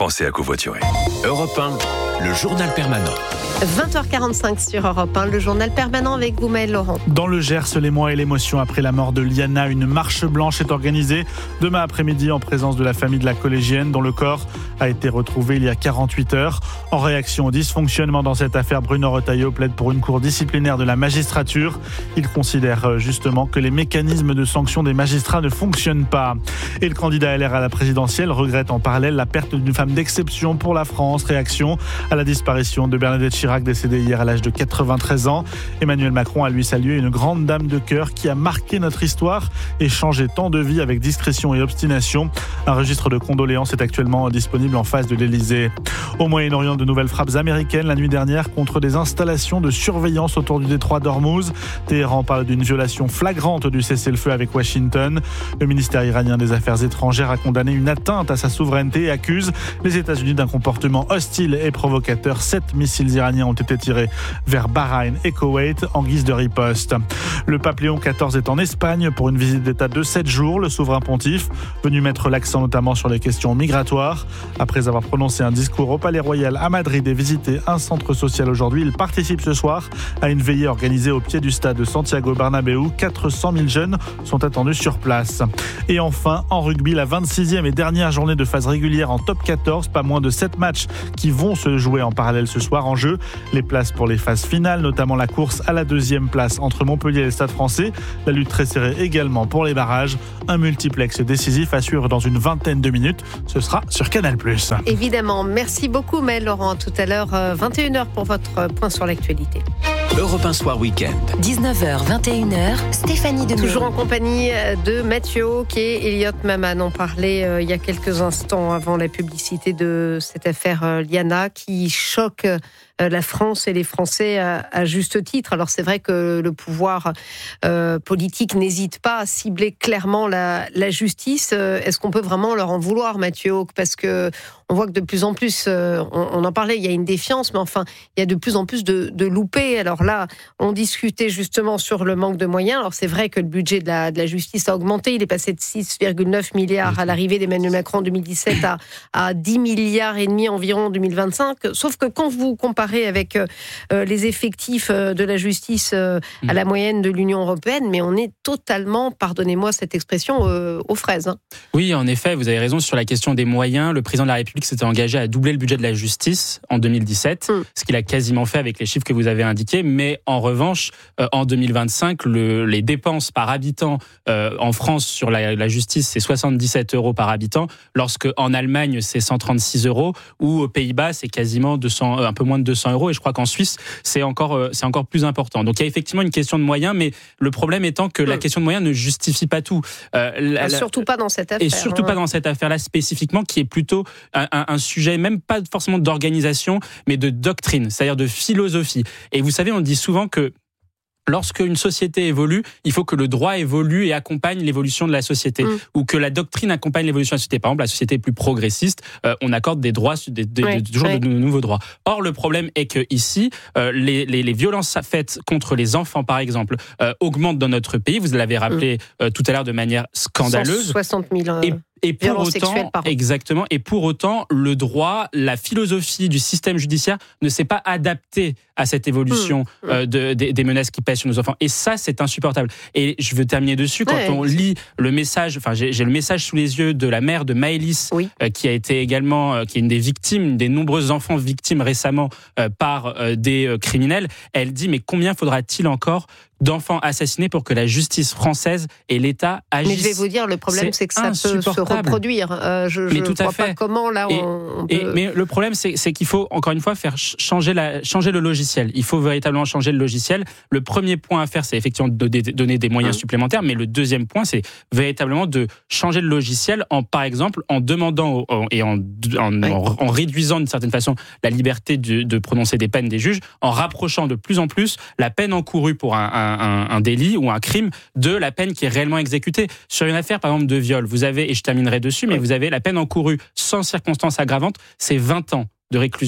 X: pensez à covoiturer.
V: Europe un, le journal permanent.
B: vingt heures quarante-cinq sur Europe un, le journal permanent avec vous, Maël Laurent.
D: Dans le Gers, l'émoi et l'émotion après la mort de Liana, une marche blanche est organisée demain après-midi en présence de la famille de la collégienne dont le corps a été retrouvé il y a quarante-huit heures. En réaction au dysfonctionnement dans cette affaire, Bruno Retailleau plaide pour une cour disciplinaire de la magistrature. Il considère justement que les mécanismes de sanction des magistrats ne fonctionnent pas. Et le candidat L R à la présidentielle regrette en parallèle la perte d'une femme d'exception pour la France. Réaction à la disparition de Bernadette Chirac, décédée hier à l'âge de quatre-vingt-treize ans. Emmanuel Macron a lui salué une grande dame de cœur qui a marqué notre histoire et changé tant de vies avec discrétion et obstination. Un registre de condoléances est actuellement disponible en face de l'Elysée. Au Moyen-Orient, de nouvelles frappes américaines la nuit dernière contre des installations de surveillance autour du détroit d'Ormuz. Téhéran parle d'une violation flagrante du cessez-le-feu avec Washington. Le ministère iranien des Affaires étrangères a condamné une atteinte à sa souveraineté et accuse les États-Unis d'un comportement hostile et provocateur. Sept missiles iraniens ont été tirés vers Bahreïn et Koweït en guise de riposte. Le pape Léon quatorze est en Espagne pour une visite d'État de sept jours. Le souverain pontife, venu mettre l'accent notamment sur les questions migratoires. Après avoir prononcé un discours au Palais Royal à Madrid et visité un centre social aujourd'hui, il participe ce soir à une veillée organisée au pied du stade de Santiago Bernabéu. quatre cent mille jeunes sont attendus sur place. Et enfin, en rugby, la vingt-sixième et dernière journée de phase régulière en top quatorze. Pas moins de sept matchs qui vont se jouer en parallèle ce soir. En jeu, les places pour les phases finales, notamment la course à la deuxième place entre Montpellier et le Stade français. La lutte très serrée également pour les barrages. Un multiplex décisif à suivre dans une vingtaine de minutes. Ce sera sur Canal plus.
B: Évidemment. Merci beaucoup, Maël Laurent. Tout à l'heure, vingt et une heures pour votre point sur l'actualité.
V: Europe un Soir Week-end.
C: dix-neuf heures, vingt et une heures, Stéphanie Demir.
B: Toujours en compagnie de Mathieu Hauck et Elliot Maman. On parlait euh, il y a quelques instants avant la publicité de cette affaire euh, Liana qui choque euh, la France et les Français à, à juste titre. Alors c'est vrai que le pouvoir euh, politique n'hésite pas à cibler clairement la, la justice. Euh, est-ce qu'on peut vraiment leur en vouloir, Mathieu Hauck ? Parce que on voit que de plus en plus, euh, on, on en parlait, il y a une défiance, mais enfin, il y a de plus en plus de, de loupés. Alors là, on discutait justement sur le manque de moyens. Alors c'est vrai que le budget de la, de la justice a augmenté. Il est passé de six virgule neuf milliards à l'arrivée d'Emmanuel Macron en deux mille dix-sept à, à dix milliards et demi environ en deux mille vingt-cinq. Sauf que quand vous comparez avec euh, les effectifs euh, de la justice euh, à la moyenne de l'Union européenne, mais on est totalement, pardonnez-moi cette expression, euh, aux fraises. Hein.
H: Oui, en effet, vous avez raison sur la question des moyens. Le président de la République s'était engagé à doubler le budget de la justice en deux mille dix-sept, mmh. ce qu'il a quasiment fait avec les chiffres que vous avez indiqués. Mais en revanche, euh, en deux mille vingt-cinq, le, les dépenses par habitant euh, en France sur la, la justice, c'est soixante-dix-sept euros par habitant, lorsque en Allemagne, c'est cent trente-six euros, ou aux Pays-Bas, c'est quasiment deux cents, un peu moins de deux cents euros. Et je crois qu'en Suisse, c'est encore, euh, c'est encore plus important. Donc il y a effectivement une question de moyens, mais le problème étant que mmh. la question de moyens ne justifie pas tout.
B: Euh, la, surtout pas dans cette affaire.
H: Et surtout hein. pas dans cette affaire-là spécifiquement, qui est plutôt un, un, un sujet, même pas forcément d'organisation, mais de doctrine, c'est-à-dire de philosophie. Et vous savez, on dit souvent que lorsqu'une société évolue, il faut que le droit évolue et accompagne l'évolution de la société, mmh. ou que la doctrine accompagne l'évolution de la société. Par exemple, la société est plus progressiste, euh, on accorde des droits, des, des, ouais, toujours ouais. de, de nouveaux droits. Or, le problème est que ici, euh, les, les, les violences faites contre les enfants, par exemple, euh, augmentent dans notre pays. Vous l'avez rappelé mmh. euh, tout à l'heure de manière scandaleuse.
B: cent soixante mille euh...
H: Et Et pour autant, exactement, et pour autant, le droit, la philosophie du système judiciaire ne s'est pas adapté à cette évolution mmh. euh, de, de, des menaces qui pèsent sur nos enfants. Et ça, c'est insupportable. Et je veux terminer dessus. Quand ouais. on lit le message, enfin, j'ai, j'ai le message sous les yeux de la mère de Maëlys, oui. euh, qui a été également, euh, qui est une des victimes, une des nombreuses enfants victimes récemment euh, par euh, des euh, criminels. Elle dit, mais combien faudra-t-il encore d'enfants assassinés pour que la justice française et l'État agissent? Mais
B: je vais vous dire, le problème, c'est, c'est que ça peut se reproduire. Euh, je ne vois pas comment, là,
H: et,
B: on, on
H: et,
B: peut...
H: Mais le problème, c'est, c'est qu'il faut, encore une fois, faire changer, la, changer le logiciel. Il faut véritablement changer le logiciel. Le premier point à faire, c'est effectivement de donner des moyens mmh. supplémentaires, mais le deuxième point, c'est véritablement de changer le logiciel en, par exemple, en demandant en, et en, en, oui. en, en réduisant d'une certaine façon la liberté de, de prononcer des peines des juges, en rapprochant de plus en plus la peine encourue pour un, un Un, un délit ou un crime de la peine qui est réellement exécutée. Sur une affaire, par exemple, de viol, vous avez, et je terminerai dessus, mais oui. vous avez la peine encourue sans circonstance aggravante, c'est vingt ans de réclusion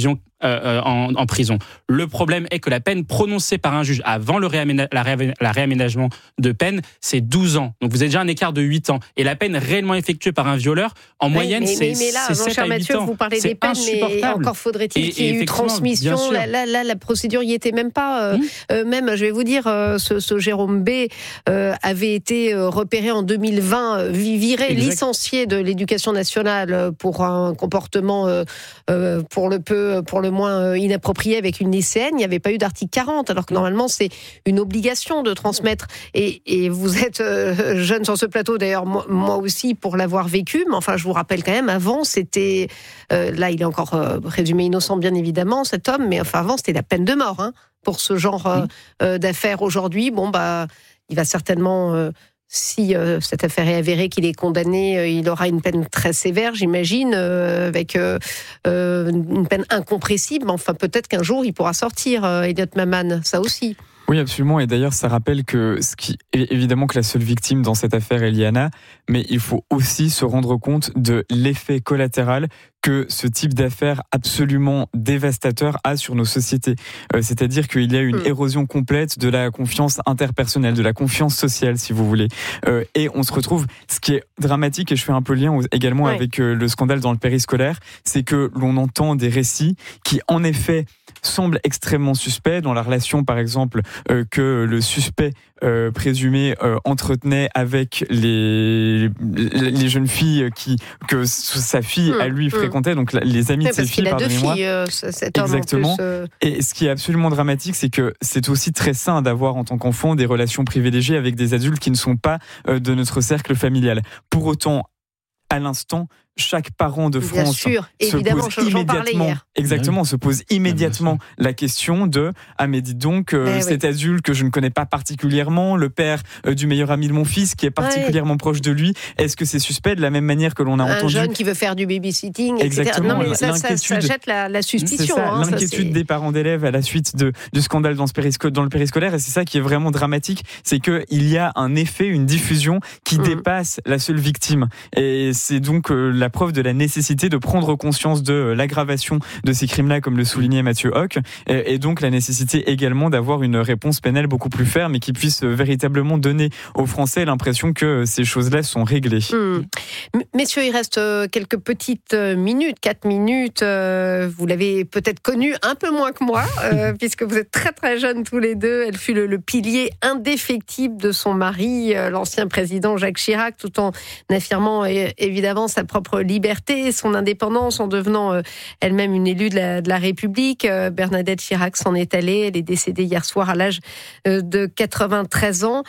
H: euh, en, en prison. Le problème est que la peine prononcée par un juge avant le réaména- la, réaména- la réaménagement de peine, c'est douze ans. Donc vous avez déjà un écart de huit ans. Et la peine réellement effectuée par un violeur, en oui, moyenne,
B: mais,
H: c'est,
B: mais, mais là,
H: c'est sept à huit
B: Mathieu,
H: ans.
B: Vous parlez
H: c'est
B: des peines, mais encore faudrait-il et, qu'il y ait eu transmission. Là, là, là, la procédure y était même pas. Euh, mmh. euh, même, je vais vous dire, euh, ce, ce Jérôme B euh, avait été euh, repéré en deux mille vingt, euh, viré, exact. licencié de l'Éducation nationale pour un comportement euh, euh, pour le peu, pour le moins euh, inapproprié avec une lycéenne. Il n'y avait pas eu d'article quarante, alors que normalement c'est une obligation de transmettre. Et, et vous êtes euh, jeune sur ce plateau, d'ailleurs moi, moi aussi pour l'avoir vécu. Mais enfin, je vous rappelle quand même, avant c'était, euh, là il est encore euh, présumé innocent bien évidemment cet homme, mais enfin avant c'était la peine de mort hein, pour ce genre euh, euh, d'affaires. Aujourd'hui, bon bah il va certainement euh, si euh, cette affaire est avérée qu'il est condamné, euh, il aura une peine très sévère, j'imagine, euh, avec euh, euh, une peine incompressible. Enfin, peut-être qu'un jour, il pourra sortir, euh, Elliot Maman, ça aussi.
G: Oui, absolument. Et d'ailleurs, ça rappelle que, ce qui, évidemment, que la seule victime dans cette affaire est Liana, mais il faut aussi se rendre compte de l'effet collatéral que ce type d'affaires absolument dévastateur a sur nos sociétés. Euh, c'est-à-dire qu'il y a une mmh. érosion complète de la confiance interpersonnelle, de la confiance sociale, si vous voulez. Euh, et on se retrouve, ce qui est dramatique, et je fais un peu lien également ouais. avec euh, le scandale dans le périscolaire, c'est que l'on entend des récits qui, en effet, semblent extrêmement suspects dans la relation, par exemple, euh, que le suspect euh, présumé euh, entretenait avec les les jeunes filles qui que sa fille mmh, à lui fréquentait, mmh. donc les amis
B: oui,
G: de ses filles, pardonnez-moi.
B: Euh, cet homme
G: Exactement.
B: En plus, euh...
G: Et ce qui est absolument dramatique, c'est que c'est aussi très sain d'avoir en tant qu'enfant des relations privilégiées avec des adultes qui ne sont pas euh, de notre cercle familial. Pour autant, à l'instant, chaque parent de France
B: bien sûr,
G: se
B: évidemment,
G: pose immédiatement, exactement, oui. se pose immédiatement la question de ah mais dis donc euh, cet oui. adulte que je ne connais pas particulièrement, le père euh, du meilleur ami de mon fils qui est particulièrement ouais. proche de lui, est-ce que c'est suspect de la même manière que l'on a
B: un
G: entendu
B: un jeune qui veut faire du babysitting,
G: exactement,
B: et cetera. Non mais ça, ça, ça jette la, la suspicion.
G: C'est ça,
B: hein,
G: l'inquiétude
B: ça,
G: des parents d'élèves à la suite de du scandale dans, ce périsco- dans le périscolaire, et c'est ça qui est vraiment dramatique, c'est que il y a un effet, une diffusion qui mmh. dépasse la seule victime, et c'est donc euh, la preuve de la nécessité de prendre conscience de l'aggravation de ces crimes-là, comme le soulignait Mathieu Hoc, et donc la nécessité également d'avoir une réponse pénale beaucoup plus ferme et qui puisse véritablement donner aux Français l'impression que ces choses-là sont réglées.
B: Mmh. Messieurs, il reste quelques petites minutes, quatre minutes. Vous l'avez peut-être connu un peu moins que moi, euh, puisque vous êtes très très jeunes tous les deux. Elle fut le, le pilier indéfectible de son mari, l'ancien président Jacques Chirac, tout en affirmant évidemment sa propre liberté, son indépendance, en devenant euh, elle-même une élue de la, de la République. Euh, Bernadette Chirac s'en est allée. Elle est décédée hier soir à l'âge euh, de quatre-vingt-treize ans.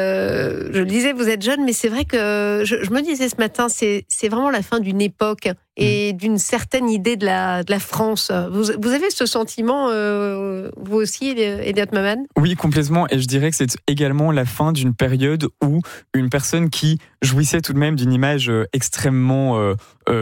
B: Euh, je le disais, vous êtes jeune, mais c'est vrai que je, je me disais ce matin, c'est, c'est vraiment la fin d'une époque et d'une certaine idée de la, de la France. Vous, vous avez ce sentiment, euh, vous aussi, Elliot Maman ?
G: Oui, complètement. Et je dirais que c'est également la fin d'une période où une personne qui jouissait tout de même d'une image extrêmement euh,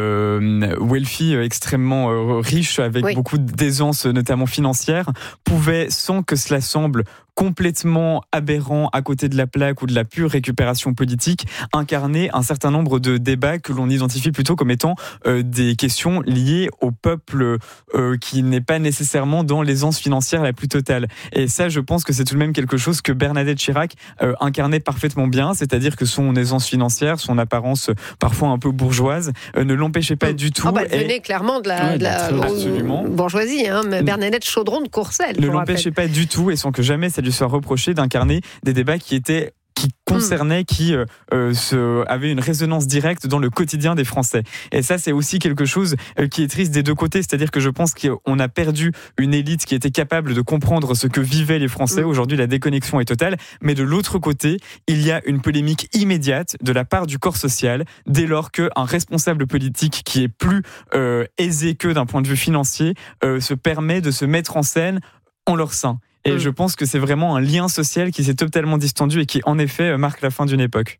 G: euh, wealthy, extrêmement euh, riche, avec oui. beaucoup d'aisance, notamment financière, pouvait, sans que cela semble complètement aberrant à côté de la plaque ou de la pure récupération politique, incarner un certain nombre de débats que l'on identifie plutôt comme étant euh, des questions liées au peuple euh, qui n'est pas nécessairement dans l'aisance financière la plus totale. Et ça, je pense que c'est tout de même quelque chose que Bernadette Chirac euh, incarnait parfaitement bien, c'est-à-dire que son aisance financière, son apparence parfois un peu bourgeoise, euh, ne l'empêchait pas du tout.
B: Oh bah, elle venait et... clairement de la,
G: oui,
B: de la
G: euh,
B: bourgeoisie, hein, Bernadette Chaudron de Courcelles.
G: Ne l'empêchait pas du tout, et sans que jamais ça lui soit reproché d'incarner des débats qui étaient qui concernaient, qui euh, euh, se, avaient une résonance directe dans le quotidien des Français. Et ça, c'est aussi quelque chose euh, qui est triste des deux côtés, c'est-à-dire que je pense qu'on a perdu une élite qui était capable de comprendre ce que vivaient les Français. Mmh. Aujourd'hui, la déconnexion est totale. Mais de l'autre côté, il y a une polémique immédiate de la part du corps social, dès lors qu'un responsable politique qui est plus euh, aisé qu'eux d'un point de vue financier euh, se permet de se mettre en scène en leur sein. Et mmh. je pense que c'est vraiment un lien social qui s'est totalement distendu et qui, en effet, marque la fin d'une époque.
B: Mmh.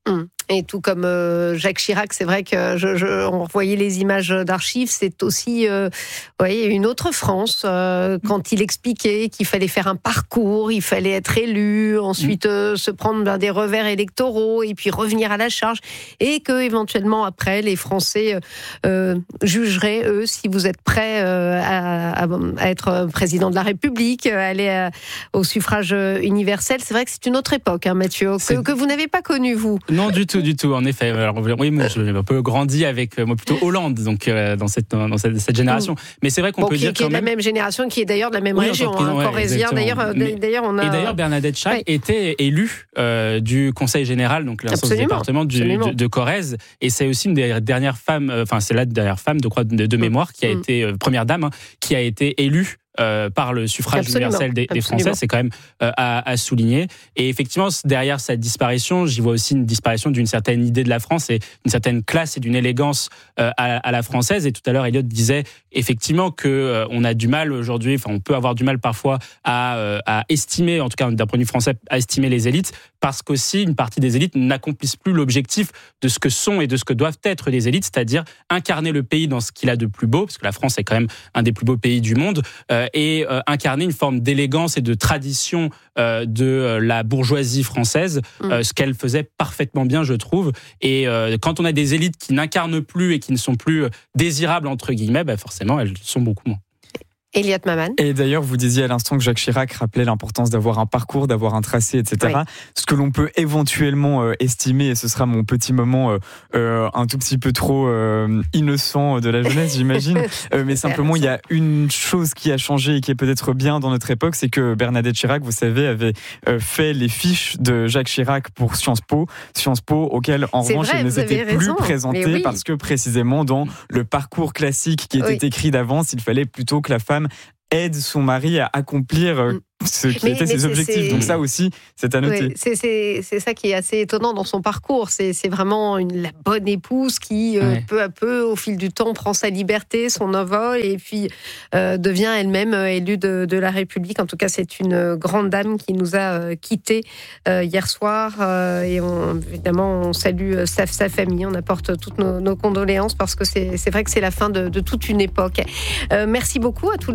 B: Et tout comme euh, Jacques Chirac, c'est vrai que je, je, on revoyait les images d'archives, c'est aussi euh, vous voyez, une autre France, euh, quand il expliquait qu'il fallait faire un parcours, il fallait être élu, ensuite euh, se prendre ben, des revers électoraux et puis revenir à la charge, et que éventuellement après les Français euh, jugeraient eux si vous êtes prêts euh, à, à, à être président de la République, à aller à, au suffrage universel. C'est vrai que c'est une autre époque, hein, Mathieu, que, que vous n'avez pas connue, vous.
H: Non, du tout. Du tout, en effet. Alors, oui, moi, j'ai un peu grandi avec moi plutôt Hollande, donc euh, dans cette dans cette, cette génération. Mmh. Mais c'est vrai qu'on
B: bon,
H: peut
B: qui,
H: dire
B: qui est de
H: même...
B: la même génération, qui est d'ailleurs de la même
H: oui,
B: région, hein,
H: ouais,
B: corrésien. D'ailleurs,
H: Mais,
B: d'ailleurs, on a.
H: Et d'ailleurs, Bernadette Chirac ouais. était élue euh, du Conseil général, donc l'instance du département du, de, de Corrèze, et c'est aussi une des dernières femmes, enfin euh, c'est la dernière femme, de crois, de, de mémoire, qui a mmh. été euh, première dame, hein, qui a été élue. Euh, par le suffrage absolument, universel des, des Français, c'est quand même euh, à, à souligner. Et effectivement, derrière cette disparition, j'y vois aussi une disparition d'une certaine idée de la France et d'une certaine classe et d'une élégance euh, à, à la française. Et tout à l'heure, Elliot disait effectivement que euh, on a du mal aujourd'hui, enfin on peut avoir du mal parfois à, euh, à estimer, en tout cas d'un point de vue français, à estimer les élites, parce qu'aussi une partie des élites n'accomplissent plus l'objectif de ce que sont et de ce que doivent être les élites, c'est-à-dire incarner le pays dans ce qu'il a de plus beau, parce que la France est quand même un des plus beaux pays du monde, euh, et euh, incarner une forme d'élégance et de tradition euh, de euh, la bourgeoisie française, mmh. euh, ce qu'elle faisait parfaitement bien, je trouve. Et euh, quand on a des élites qui n'incarnent plus et qui ne sont plus désirables, entre guillemets, bah forcément, elles sont beaucoup moins.
B: Elliot Maman.
G: Et d'ailleurs, vous disiez à l'instant que Jacques Chirac rappelait l'importance d'avoir un parcours, d'avoir un tracé, et cetera. Oui. Ce que l'on peut éventuellement euh, estimer, et ce sera mon petit moment euh, euh, un tout petit peu trop euh, innocent de la jeunesse, j'imagine, euh, mais simplement, il y a une chose qui a changé et qui est peut-être bien dans notre époque, c'est que Bernadette Chirac, vous savez, avait euh, fait les fiches de Jacques Chirac pour Sciences Po, Sciences Po auquel, en c'est revanche, vrai, elle ne s'était plus présentée oui. parce que précisément dans le parcours classique qui était oui. écrit d'avance, il fallait plutôt que la femme aide son mari à accomplir euh, ce qui mais, étaient mais ses objectifs. C'est... Donc ça aussi, c'est à noter.
B: Oui, c'est, c'est, c'est ça qui est assez étonnant dans son parcours. C'est, c'est vraiment une, la bonne épouse qui, euh, ouais. peu à peu, au fil du temps, prend sa liberté, son envol, et puis euh, devient elle-même élue de, de la République. En tout cas, c'est une grande dame qui nous a euh, quittés euh, hier soir. Euh, et on, évidemment, on salue sa, sa famille. On apporte toutes nos, nos condoléances parce que c'est, c'est vrai que c'est la fin de, de toute une époque. Euh, merci beaucoup à tous les